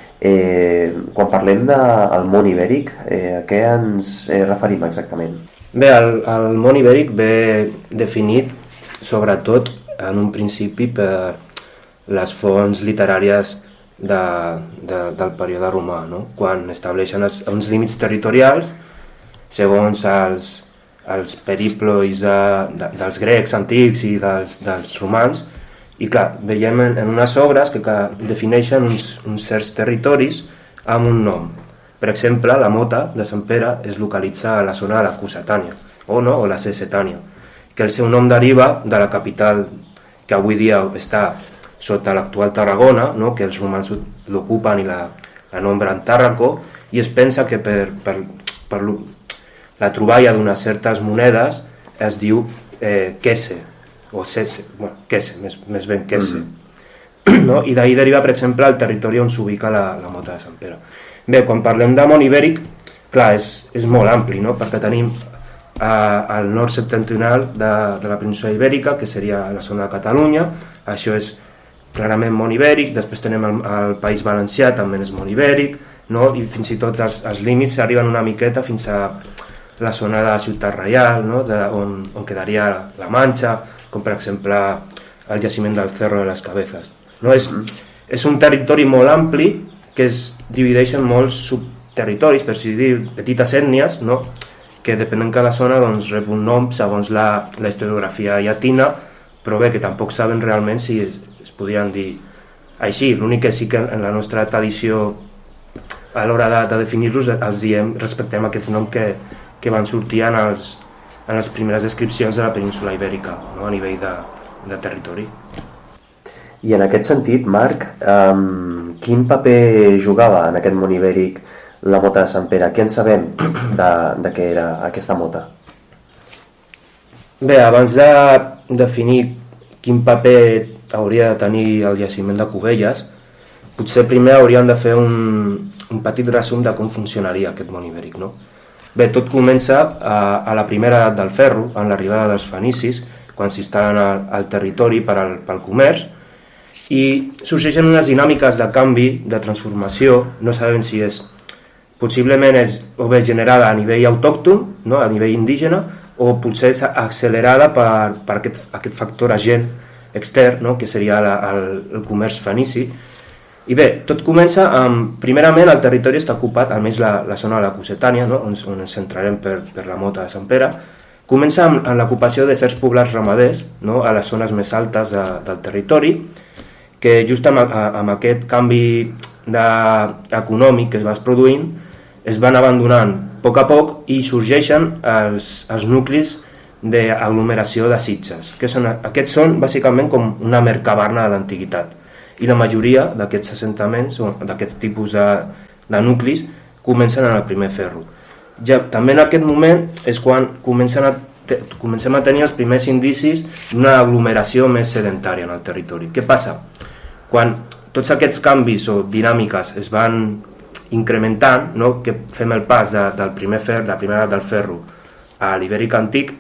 eh, quan parlem del món ibèric, eh, a què ens eh, referim exactament? Bé, el, el món ibèric ve definit sobretot en un principi per les fonts literàries de, de, del període romà, no? Quan estableixen els, uns límits territorials segons els, els periplois de, de, dels grecs antics i dels, dels romans, i clar, veiem en, en unes obres que, que defineixen uns, uns certs territoris amb un nom. Per exemple, la Mota de Sant Pere es localitza a la zona de la Cusatània o, no, o la Cessetània, que el seu nom deriva de la capital que avui dia està sota l'actual Tarragona, no? Que els romans l'ocupen i la, la nombren Tàrraco, i es pensa que per, per, per la troballa d'unes certes monedes es diu eh, Quese, o Cese, bueno, Quese, més, més ben Quese. Mm. No? I d'ahir deriva, per exemple, el territori on s'ubica la, la Mota de Sant Pere. Bé, quan parlem de món ibèric, clar, és, és molt ampli, no? Perquè tenim al nord septentrional de, de la península ibèrica, que seria la zona de Catalunya, això és clarament món ibèric. Després tenem el, el País Valencià, també és món ibèric, no? I fins i tot els, els límits arriben una miqueta fins a la zona de la Ciutat Reial, no? De, on, on quedaria la Manxa, com per exemple el jaciment del Cerro de les Cabezas, no? És, és un territori molt ampli que es divideix en molts subterritoris, per si dir, petites ètnies, no? Que depenent de cada zona doncs, rep un nom segons la, la historiografia llatina, però bé, que tampoc saben realment si es, es podrien dir així. L'únic que sí que en la nostra tradició a l'hora de, de definir-los els diem, respectem aquest nom que, que van sortir en, els, en les primeres descripcions de la península ibèrica, no? A nivell de, de territori. I en aquest sentit, Marc, um, quin paper jugava en aquest món ibèric la Mota de Sant Pere? Què en sabem de, de què era aquesta mota? Bé, abans de definir quin paper hauria de tenir el jaciment de Cubelles, potser primer hauríem de fer un, un petit resum de com funcionaria aquest món ibèric, no? Bé, tot comença a, a la primera edat del ferro, en l'arribada dels fenicis, quan s'instal·len al, al territori per al, pel comerç, i sorgeixen unes dinàmiques de canvi, de transformació, no sabem si és, possiblement és o bé generada a nivell autòcton, no? A nivell indígena, o potser és accelerada per, per aquest, aquest factor agent extern, no? Que seria la, el, el comerç fenici. I bé, tot comença amb, primerament el territori està ocupat, almenys la, la zona de la Cocetània, no? on, on ens centrarem per, per la Mota de Sant Pere, comença amb, amb l'ocupació de certs poblats ramaders, no? A les zones més altes de, del territori, que just amb, amb aquest canvi de, econòmic que es va produint, es van abandonant a poc a poc i sorgeixen els, els nuclis d'aglomeració de sitges, que són, aquests són bàsicament com una mercabarna de l'antiguitat. I la majoria d'aquests assentaments o d'aquests tipus de, de nuclis comencen en el primer ferro. Ja, també en aquest moment és quan comencen a te, comencem a tenir els primers indicis d'una aglomeració més sedentària en el territori. Què passa? Quan tots aquests canvis o dinàmiques es van incrementant, no? Que fem el pas de, del primer fer, de la primera edat del ferro a l'Ibèric antic,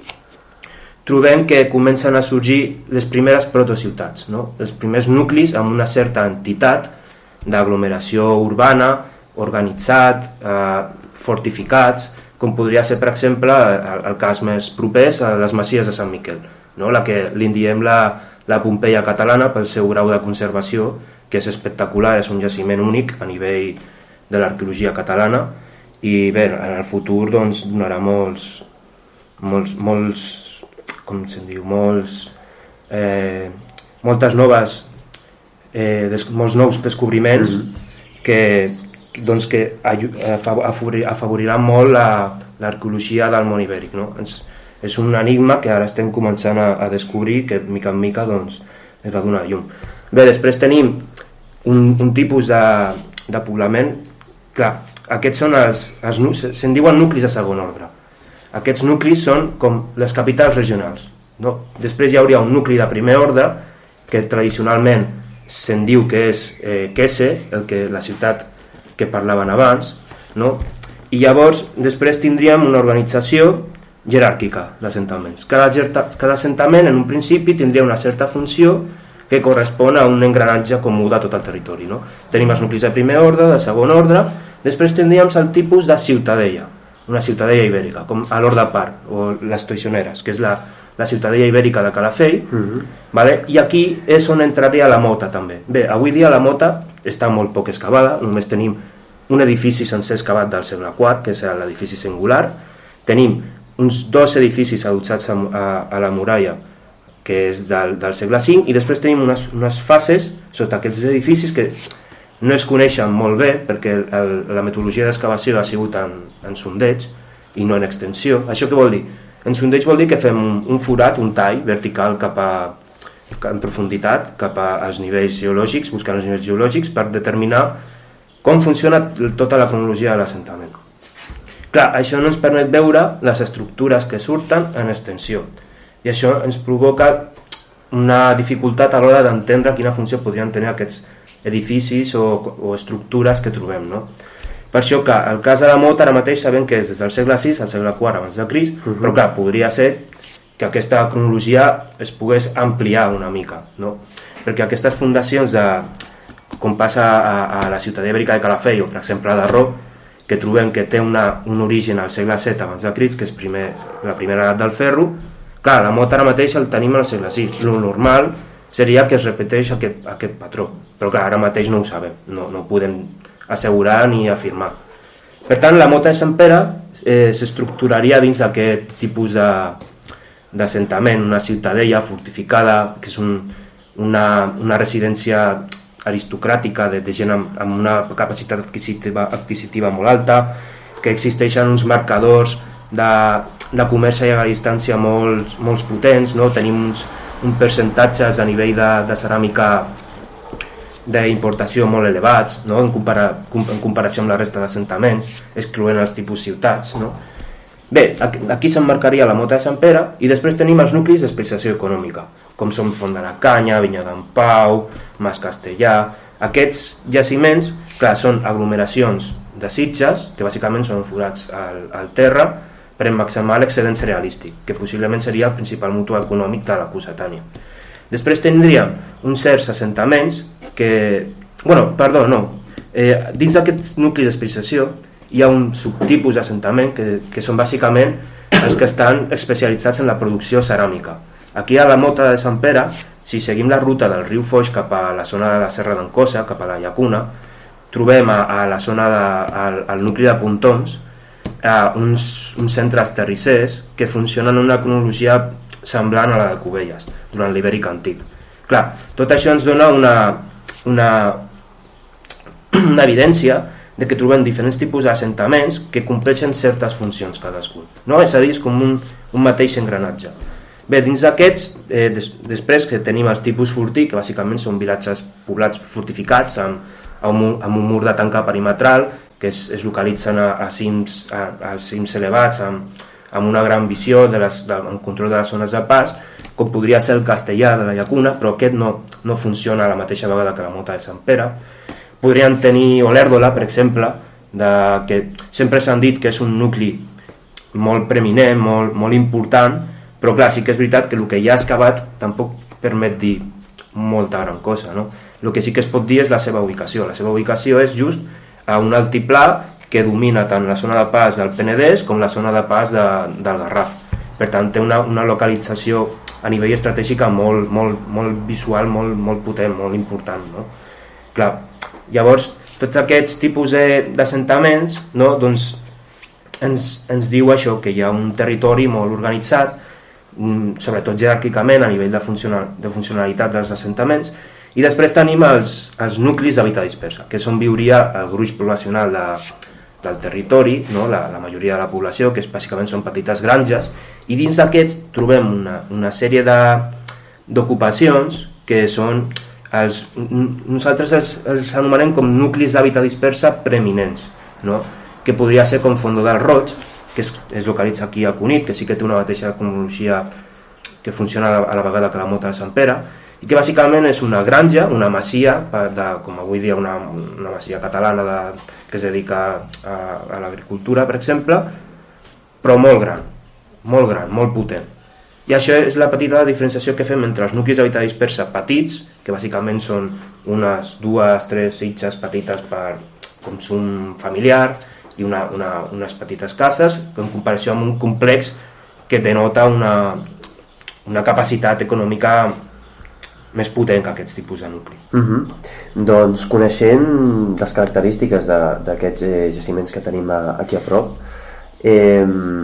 trobem que comencen a sorgir les primeres protociutats, no? Els primers nuclis amb una certa entitat d'aglomeració urbana, organitzat, eh, fortificats, com podria ser, per exemple, el, el cas més proper a les Masies de Sant Miquel, no? La que li diem la, la Pompeia catalana pel seu grau de conservació, que és espectacular, és un jaciment únic a nivell de l'arqueologia catalana, i bé, en el futur doncs, donarà molts, molts, molts com se'n diu, molts, eh, moltes noves, eh, des, molts nous descobriments mm. que, doncs, que afavoriran molt l'arqueologia la, del món ibèric, no? És, és un enigma que ara estem començant a, a descobrir, que mica en mica doncs, es va donar llum. Bé, després tenim un, un tipus de, de poblament, clar, aquests són els, els se'n diuen nuclis de segon ordre. Aquests nuclis són com les capitals regionals, no? Després hi hauria un nucli de primer ordre, que tradicionalment se'n diu que és eh, Quese, el que, la ciutat que parlaven abans, no? I llavors després tindríem una organització jeràrquica d'assentaments. Cada, cada assentament en un principi tindria una certa funció que correspon a un engranatge comú de tot el territori, no? Tenim els nuclis de primer ordre, de segon ordre, després tindríem el tipus de ciutadella, una ciutadella ibèrica, com a l'Horda Par o les Toixoneres, que és la, la ciutadella ibèrica de Calafell, uh-huh. Vale? I aquí és on entraria la Mota també. Bé, avui dia la Mota està molt poc excavada, només tenim un edifici sencer excavat del segle quart, que és l'edifici singular, tenim uns dos edificis adossats a, a, a la muralla, que és del, del segle cinc, i després tenim unes, unes fases sota aquests edificis que no es coneixen molt bé perquè el, la metodologia d'excavació ha sigut en, en sondeig i no en extensió. Això què vol dir? En sondeig vol dir que fem un, un forat, un tall vertical cap a, en profunditat cap als nivells geològics, buscant els nivells geològics per determinar com funciona tota la cronologia de l'assentament. Clar, això no ens permet veure les estructures que surten en extensió i això ens provoca una dificultat a l'hora d'entendre quina funció podrien tenir aquests edificis o, o estructures que trobem, no? Per això que el cas de la Mota ara mateix sabem que és des del segle sis al segle quart abans de Crist, uh-huh. Però clar, podria ser que aquesta cronologia es pogués ampliar una mica, no? Perquè aquestes fundacions de, com passa a, a la ciutat ibèrica de Calafell o per exemple a Darró, que trobem que té una, un origen al segle set abans de Crist, que és primer, la primera edat del ferro, clar, la Mota ara mateix el tenim al segle sis, lo normal seria que es repeteix aquest, aquest patró, però clar, ara mateix no ho sabem, no, no ho podem assegurar ni afirmar. Per tant, la Mota de Sant Pere eh, s'estructuraria dins d'aquest tipus de, d'assentament, una ciutadella fortificada, que és un, una, una residència aristocràtica de, de gent amb, amb una capacitat adquisitiva, adquisitiva molt alta, que existeixen uns marcadors de, de comerç a llarga distància molt, molt potents, no? Tenim uns un percentatges a nivell de, de ceràmica d'importació molt elevats, no? en, compara, en comparació amb la resta d'assentaments, excloent els tipus ciutats. No? Bé, aquí s'emmarcaria la Mota de Sant Pere i després tenim els nuclis d'especiació econòmica, com són Font de la Canya, Vinya d'en Pau, Mas Castellà. Aquests jaciments, clar, són aglomeracions de sitges, que bàsicament són forats al, al terra, per emmagatzemar l'excedent cerealístic, que possiblement seria el principal motor econòmic de la Cocetània. Després tindríem uns certs assentaments que... bueno, perdó, no. Eh, dins d'aquests nuclis d'especialització hi ha un subtipus d'assentament que, que són bàsicament els que estan especialitzats en la producció ceràmica. Aquí a la Mota de Sant Pere, si seguim la ruta del riu Foix cap a la zona de la Serra d'Ancosa, cap a la Llacuna, trobem a, a la zona de, al, al nucli de Pontons eh, uns, uns centres terrissers que funcionen en una cronologia semblant a la de Cubelles durant l'Ibèric antic. Clar, tot això ens dona una, una, una evidència de que trobem diferents tipus d'assentaments que compleixen certes funcions cadascun, no? És a dir, és com un, un mateix engranatge. Bé, dins d'aquests, eh, des, després que tenim els tipus fortí, que bàsicament són vilatges poblats fortificats amb, amb, un, amb un mur de tanca perimetral que es, es localitzen a, a, cims, a, a cims elevats amb, amb una gran visió de les, de, amb control de les zones de pas, com podria ser el Castellà de la Llacuna, però aquest no, no funciona a la mateixa vegada que la Mota de Sant Pere. Podrien tenir Olèrdola, per exemple, de, que sempre s'han dit que és un nucli molt preeminent, molt, molt important, però clar, sí que és veritat que el que ja ha excavat tampoc permet dir molta gran cosa, no? El que sí que es pot dir és la seva ubicació. La seva ubicació és just a un altiplà que domina tant la zona de pas del Penedès com la zona de pas de, del Garraf. Per tant, té una, una localització a nivell estratègic molt, molt, molt visual, molt, molt potent, molt important, no? Clar, llavors, tots aquests tipus d'assentaments, no, doncs, ens, ens diu això, que hi ha un territori molt organitzat, sobretot jeràrquicament a nivell de, funcional, de funcionalitat dels assentaments, i després tenim els, els nuclis d'habitat dispersa, que és on viuria el gruix poblacional de, del territori, no? la, la majoria de la població, que és, bàsicament són petites granges, i dins d'aquests trobem una, una sèrie d'ocupacions que són, els, nosaltres els, els anomenem com nuclis d'hàbitat dispersa preeminents, no? Que podria ser com Fondó del Roig, que es, es localitza aquí a Cunit, que sí que té una mateixa cronologia que funciona a la, a la vegada que la Mota de Sant Pere, i que bàsicament és una granja, una masia, de, com avui dia una, una masia catalana de, que es dedica a, a l'agricultura, per exemple, però molt gran, molt gran, molt potent. I això és la petita diferenciació que fem entre els nuclis d'habitat dispersa petits, que bàsicament són unes dues, tres sitges petites per consum familiar i una, una, unes petites cases, en comparació amb un complex que denota una, una capacitat econòmica més potent que aquests tipus de nucli. Uh-huh. Doncs coneixent les característiques d'aquests eh, jaciments que tenim a, aquí a prop, eh,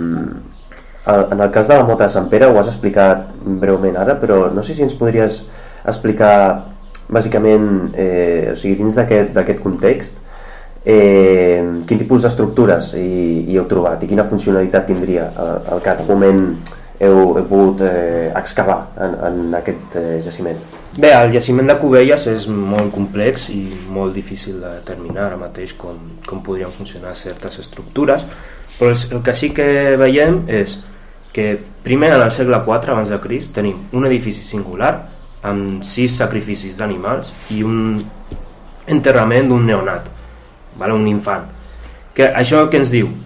en el cas de la Mota de Sant Pere ho has explicat breument ara, però no sé si ens podries explicar bàsicament, eh, o sigui, dins d'aquest context, eh, quin tipus d'estructures hi, hi heu trobat i quina funcionalitat tindria el, el que de moment heu, heu pogut eh, excavar en, en aquest eh, jaciment. Bé, el jaciment de Cubelles és molt complex i molt difícil de determinar ara mateix com, com podrien funcionar certes estructures, però el, el que sí que veiem és que primer en el segle quatre abans de Crist tenim un edifici singular amb sis sacrificis d'animals i un enterrament d'un neonat, vale? Un infant. Que això què ens diu?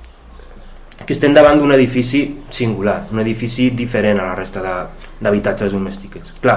Que estem davant d'un edifici singular, un edifici diferent a la resta d'habitatges domèstics. Clar,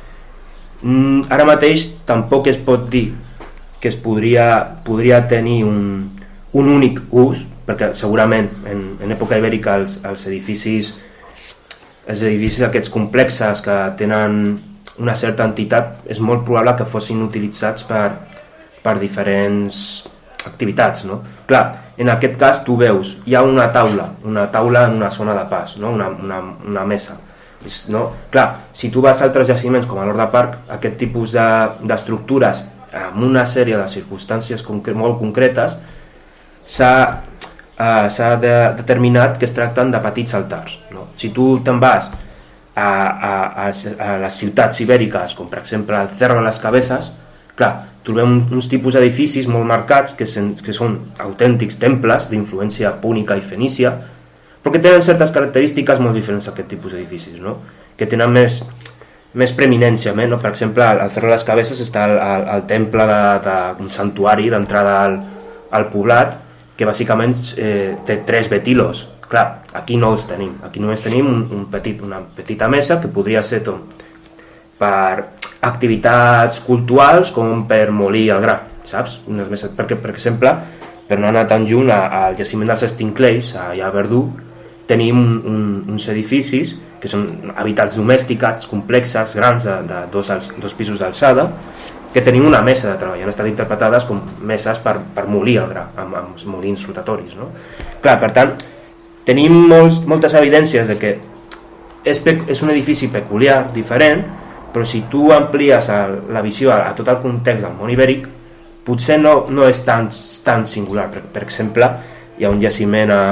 ara mateix tampoc es pot dir que es podria, podria tenir un, un únic ús, perquè segurament en, en època ibèrica els, els edificis els edificis aquests complexes que tenen una certa entitat és molt probable que fossin utilitzats per, per diferents activitats, no? Clar, en aquest cas tu veus, hi ha una taula, una taula en una zona de pas, no? una, una, una mesa, no? Clar, si tu vas a altres jaciments com a l'Horta Park, aquest tipus d'estructures de, amb una sèrie de circumstàncies concre molt concretes s'ha uh, s'ha de, determinat que es tracten de petits altars, no? Si tu te'n vas a, a, a, a les ciutats ibèriques, com per exemple el Cerro de les Cabezas, clar, trobem uns tipus d'edificis molt marcats que, sen, que són autèntics temples d'influència púnica i fenícia, però que tenen certes característiques molt diferents a aquest tipus d'edificis, no? Que tenen més, més preeminència, no? Per exemple, al Cerro de les Cabezas està el, el, el temple d'un de, santuari d'entrada al, al poblat, que bàsicament eh, té tres betilos. Clar, aquí no els tenim, aquí només tenim un, un petit, una petita mesa que podria ser tom, per activitats culturals com per molir el gra, saps? Unes meses, perquè, per exemple, per no anar tan lluny, al jaciment dels Estincleis, allà a Verdú, tenim un, un, uns edificis que són habitats domèsticats, complexes, grans, de, de dos, dos pisos d'alçada, que tenim una mesa de treball, han estat interpretades com meses per, per molir el gra, amb, amb molins rotatoris, no? Clar, per tant, tenim molts, moltes evidències de que és, és un edifici peculiar, diferent, però si tu amplies el, la visió a, a tot el context del món ibèric, potser no, no és tan, tan singular. Per, per exemple, hi ha un jaciment a,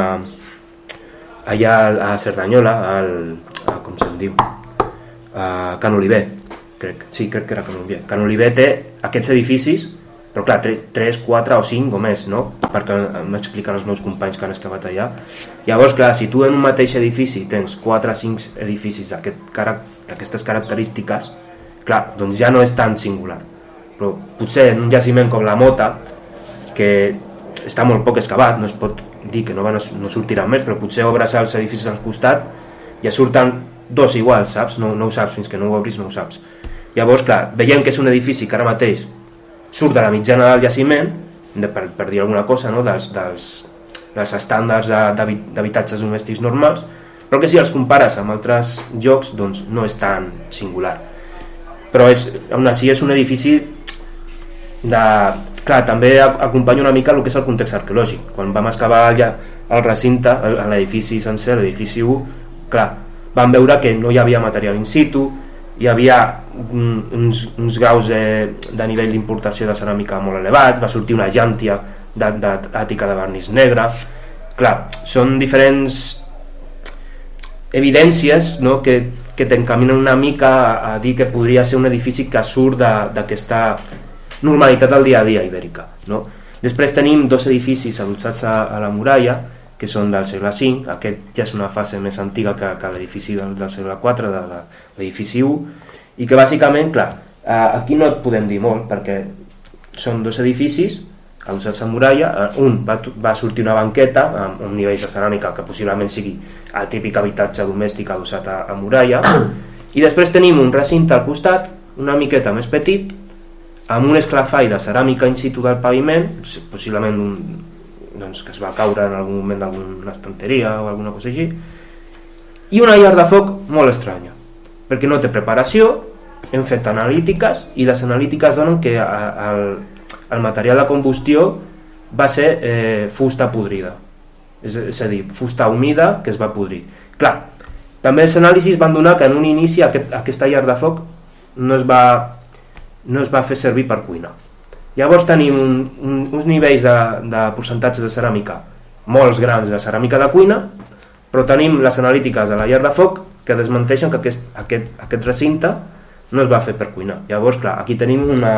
allà a Cerdanyola, al, a, com se'n diu, a Can Oliver, crec, sí, crec que era Can Oliver. Can Oliver té aquests edificis, però clar, tres, quatre o cinc o més, no? Perquè m'expliquen els meus companys que han excavat allà. Llavors, clar, si tu en un mateix edifici tens quatre o cinc edificis d'aquestes característiques, clar, doncs ja no és tan singular. Però potser en un jaciment com la Mota, que està molt poc excavat, no es pot dir que no, van, no sortiran més, però potser obres els edificis al costat ja surten dos iguals, saps? No, no ho saps, fins que no ho obris no ho saps. Llavors, clar, veiem que és un edifici que ara mateix surt de la mitjana del jaciment, de, per, per dir alguna cosa, no? dels, dels, dels estàndards d'habitatges domèstics normals, però que si els compares amb altres llocs, doncs no és tan singular. Però és, aún així és un edifici de... Clar, també acompanya una mica el que és el context arqueològic. Quan vam excavar ja el recinte, l'edifici sencer, l'edifici u, clar, vam veure que no hi havia material in situ, hi havia uns, uns graus de, de nivell d'importació de ceràmica molt elevat, va sortir una llàntia d'àtica de, de vernís negre. Clar, són diferents evidències, no?, que, que t'encaminen una mica a, a dir que podria ser un edifici que surt d'aquesta normalitat del dia a dia ibèrica, no? Després tenim dos edificis adossats a, a la muralla, que són del segle cinc, aquest ja és una fase més antiga que, que l'edifici del, del segle quatre, de, de l'edifici u, i que bàsicament, clar, aquí no et podem dir molt, perquè són dos edificis adossats a muralla, un va, va sortir una banqueta amb un nivell de ceràmica que possiblement sigui el típic habitatge domèstic adossat a, a muralla, i després tenim un recinte al costat, una miqueta més petit, amb un esclafall de ceràmica in situ del paviment, possiblement un, doncs, que es va caure en algun moment d'alguna estanteria o alguna cosa així, i una llar de foc molt estranya, perquè no té preparació, hem fet analítiques, i les analítiques donen que el, el material de combustió va ser eh, fusta podrida, és, és a dir, fusta humida que es va podrir. Clar, també els anàlisis van donar que en un inici aquest, aquesta llar de foc no es va no es va fer servir per cuinar. Llavors tenim un, un, uns nivells de, de percentatges de ceràmica molts grans de ceràmica de cuina, però tenim les analítiques de la llar de foc que desmenteixen que aquest, aquest, aquest recinte no es va fer per cuinar. Llavors, clar, aquí tenim una,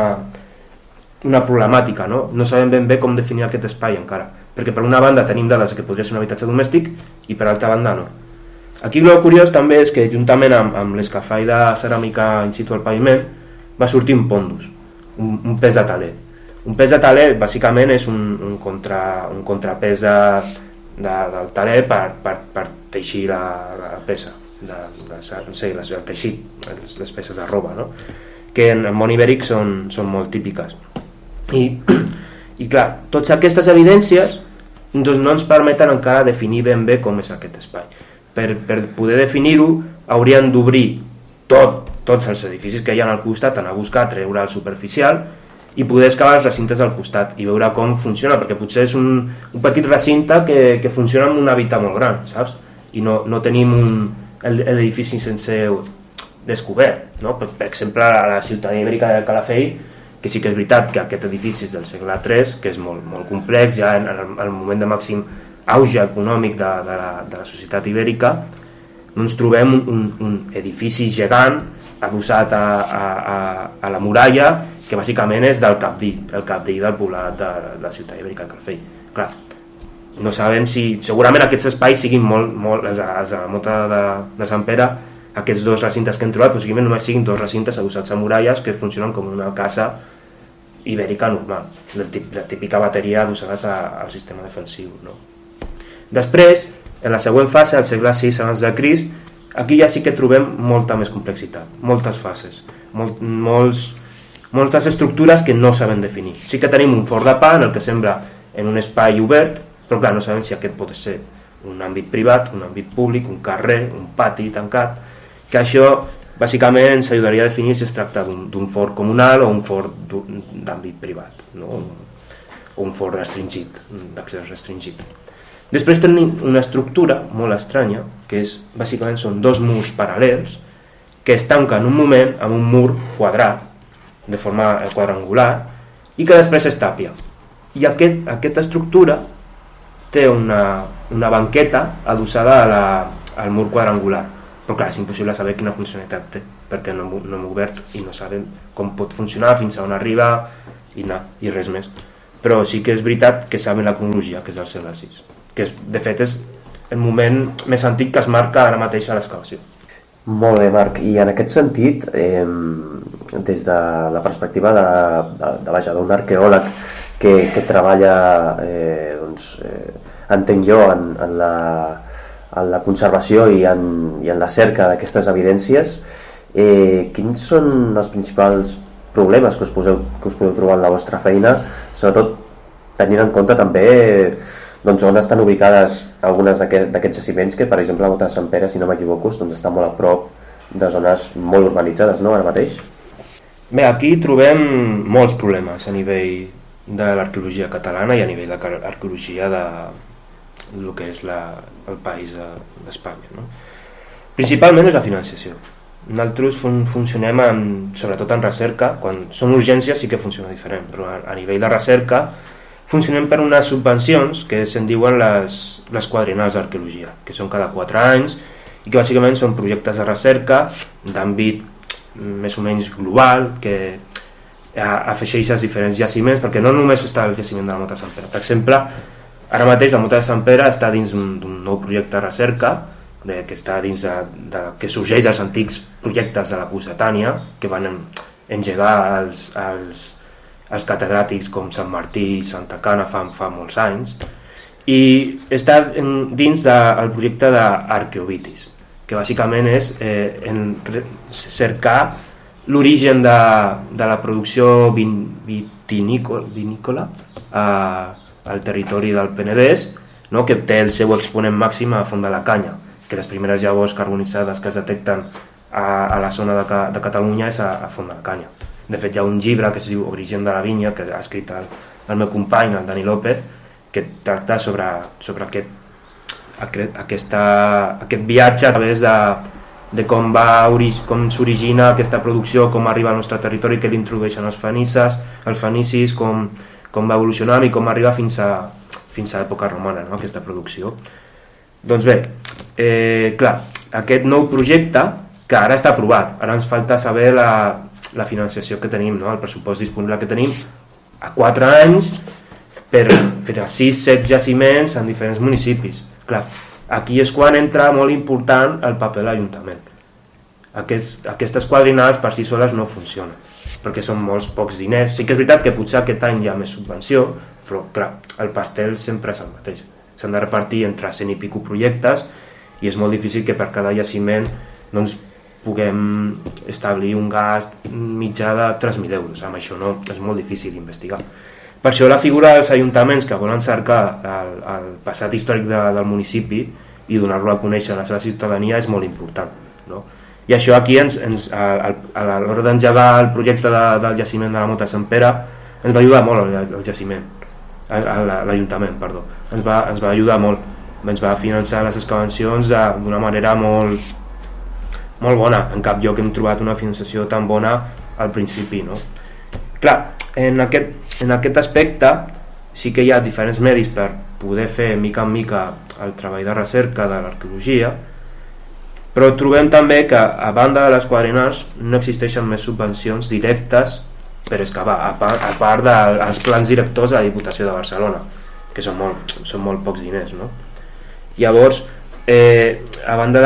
una problemàtica, no? No sabem ben bé com definir aquest espai encara, perquè per una banda tenim dades que podria ser un habitatge domèstic i per altra banda no. Aquí el curiós també és que juntament amb, amb l'escafall de ceràmica in situ al paviment va sortir un pondus, un, un pes de taler. Un pes de taler bàsicament és un, un, contra, un contrapès de, de, del taler per, per, per teixir la, la peça, de, de, no sé, les, el teixit, les, les peces de roba, no? Que en el món ibèric són, són molt típiques. I, i clar, totes aquestes evidències doncs, no ens permeten encara definir ben bé com és aquest espai. Per, per poder definir-ho hauríem d'obrir tot, tots els edificis que hi ha al costat, anar a buscar, treure el superficial i poder excavar els recintes al costat i veure com funciona, perquè potser és un, un petit recinte que, que funciona amb un hàbitat molt gran, saps? I no, no tenim un, l'edifici sense descobert, no? Per, per exemple, a la ciutat ibèrica de Calafell, que sí que és veritat que aquest edifici és del segle tres, que és molt, molt complex, ja en el, el moment de màxim auge econòmic de, de, la, de la societat ibèrica, ens trobem un, un, un edifici gegant adossat a, a, a, a la muralla, que bàsicament és del capdill, el capdill del poblat de, de la ciutat ibèrica de Calafell. Clar, no sabem si... Segurament aquests espais siguin molt... molt els, els de la Mota de, de Sant Pere, aquests dos recintes que hem trobat, possiblement només siguin dos recintes adossats a muralles que funcionen com una casa ibèrica normal, la típica bateria adossades al sistema defensiu, no? Després, en la següent fase, al segle sis abans de Crist, aquí ja sí que trobem molta més complexitat, moltes fases, molt, molts, moltes estructures que no sabem definir. Sí que tenim un forn de pa en el que sembla en un espai obert, però clar, no sabem si aquest pot ser un àmbit privat, un àmbit públic, un carrer, un pati tancat, que això bàsicament ens ajudaria a definir si es tracta d'un forn comunal o un forn d'àmbit privat, no? O un forn restringit, d'accés restringit. Després tenim una estructura molt estranya, que és, bàsicament són dos murs paral·lels que es tanquen un moment amb un mur quadrat, de forma quadrangular, i que després es tàpia. I aquest, aquesta estructura té una, una banqueta adossada a la, al mur quadrangular, però clar, és impossible saber quina funcionalitat té, perquè no, no hem obert i no sabem com pot funcionar, fins a on arriba i, na, i res més. Però sí que és veritat que saben la cronologia, que és el segle sis, que és, de fet és el moment més antic que es marca ara mateix a l'excavació. Molt bé, Marc, i en aquest sentit, eh, des de la perspectiva de, de, de vaja, d'un arqueòleg que, que treballa, eh, doncs, eh, entenc jo, en, en, la, en la conservació i en, i en la cerca d'aquestes evidències, eh, quins són els principals problemes que us, poseu, que us podeu trobar en la vostra feina, sobretot tenint en compte també doncs, on estan ubicades algunes d'aquests jaciments que, per exemple, a Mota de Sant Pere, si no m'equivoco, doncs, està molt a prop de zones molt urbanitzades, no?, ara mateix? Bé, aquí trobem molts problemes a nivell de l'arqueologia catalana i a nivell de l'arqueologia de el que és la, el país d'Espanya, no? Principalment és la financiació. Nosaltres fun funcionem en, sobretot en recerca, quan són urgències sí que funciona diferent, però a, a nivell de recerca funcionem per unes subvencions que se'n diuen les, les quadriennals d'arqueologia, que són cada quatre anys i que bàsicament són projectes de recerca d'àmbit més o menys global, que afegeix els diferents jaciments, perquè no només està el jaciment de la Mota de Sant Pere. Per exemple, ara mateix la Mota de Sant Pere està dins d'un nou projecte de recerca de, que està dins de, de, que sorgeix dels antics projectes de la Cossetània, que van engegar els, els, els catedràtics com Sant Martí i Santa Cana fa, fa molts anys, i està en, dins del projecte d'Arqueovitis, que bàsicament és eh, en, cercar l'origen de, de la producció vin, vitinícola, vinícola a, al territori del Penedès, no? Que té el seu exponent màxim a Font de la Canya, que les primeres llavors carbonitzades que es detecten a, a la zona de, de Catalunya és a, a Font de la Canya. De fet, hi ha un llibre que es diu Origen de la Vinya, que ha escrit el, el meu company, el Dani López, que tracta sobre, sobre aquest, aquest, aquesta, aquest viatge a través de, de com, va, com s'origina aquesta producció, com arriba al nostre territori, que l'introdueixen els fenicis, els fenicis com, com va evolucionant i com arriba fins a, fins a l'època romana, no? Aquesta producció. Doncs bé, eh, clar, aquest nou projecte, que ara està aprovat, ara ens falta saber la, la financiació que tenim, no? El pressupost disponible que tenim a quatre anys per fer a sis set jaciments en diferents municipis. Clar, aquí és quan entra molt important el paper de l'Ajuntament. Aquest, aquestes quadriennals per si soles no funcionen, perquè són molts pocs diners. Sí que és veritat que potser aquest any hi ha més subvenció, però clar, el pastel sempre és el mateix. S'han de repartir entre cent i pico projectes i és molt difícil que per cada jaciment doncs, puguem establir un gast mitjà de tres mil euros. Amb això no, és molt difícil investigar. Per això la figura dels ajuntaments que volen cercar el, el passat històric de, del municipi i donar-lo a conèixer a la seva ciutadania és molt important, no? I això aquí, ens, ens, a, a, a l'hora d'engegar el projecte de, del jaciment de la Mota de Sant Pere, ens va ajudar molt el, el jaciment, l'Ajuntament, perdó. Ens va, ens va ajudar molt. Ens va finançar les excavacions d'una manera molt, molt bona. En cap lloc hem trobat una finançació tan bona al principi, no? Clar, en aquest, en aquest aspecte sí que hi ha diferents medis per poder fer mica en mica el treball de recerca de l'arqueologia, però trobem també que a banda de les quadriennals no existeixen més subvencions directes per excavar, a part, a part dels plans directors de la Diputació de Barcelona, que són molt, són molt pocs diners, no? Llavors, eh, a banda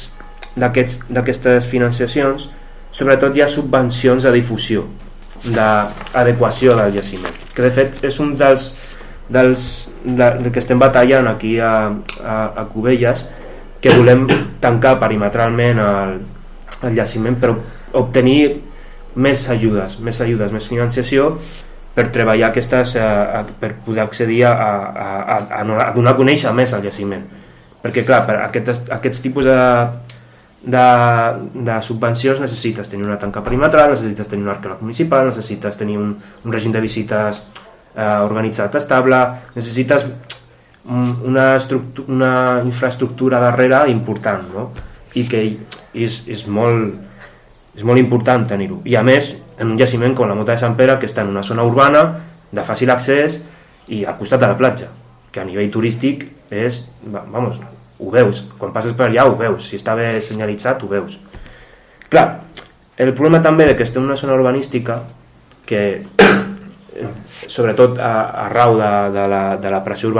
d'aquestes financiacions, sobretot hi ha subvencions de difusió, d'adequació del jaciment, que de fet és un dels, dels de, de que estem batallant aquí a, a, a Cubelles, que volem tancar perimetralment el, el jaciment per obtenir més ajudes, més ajudes, més financiació per treballar aquestes, eh, per poder accedir a, a, a, a donar a conèixer més el jaciment. Perquè clar, per aquests, aquests tipus de, de, de subvencions necessites tenir una tanca perimetral, necessites tenir un arqueòleg municipal, necessites tenir un, un règim de visites eh, organitzat estable, necessites una, una infraestructura darrere important, no? I que és, és, molt, és molt important tenir-ho. I a més, en un jaciment com la Mota de Sant Pere, que està en una zona urbana de fàcil accés i al costat de la platja, que a nivell turístic és, vamos, ho veus, quan passes per allà ho veus, si està bé senyalitzat ho veus. Clar, el problema també de que estem en una zona urbanística que sobretot a, a rau de, de, la, de la pressió urbana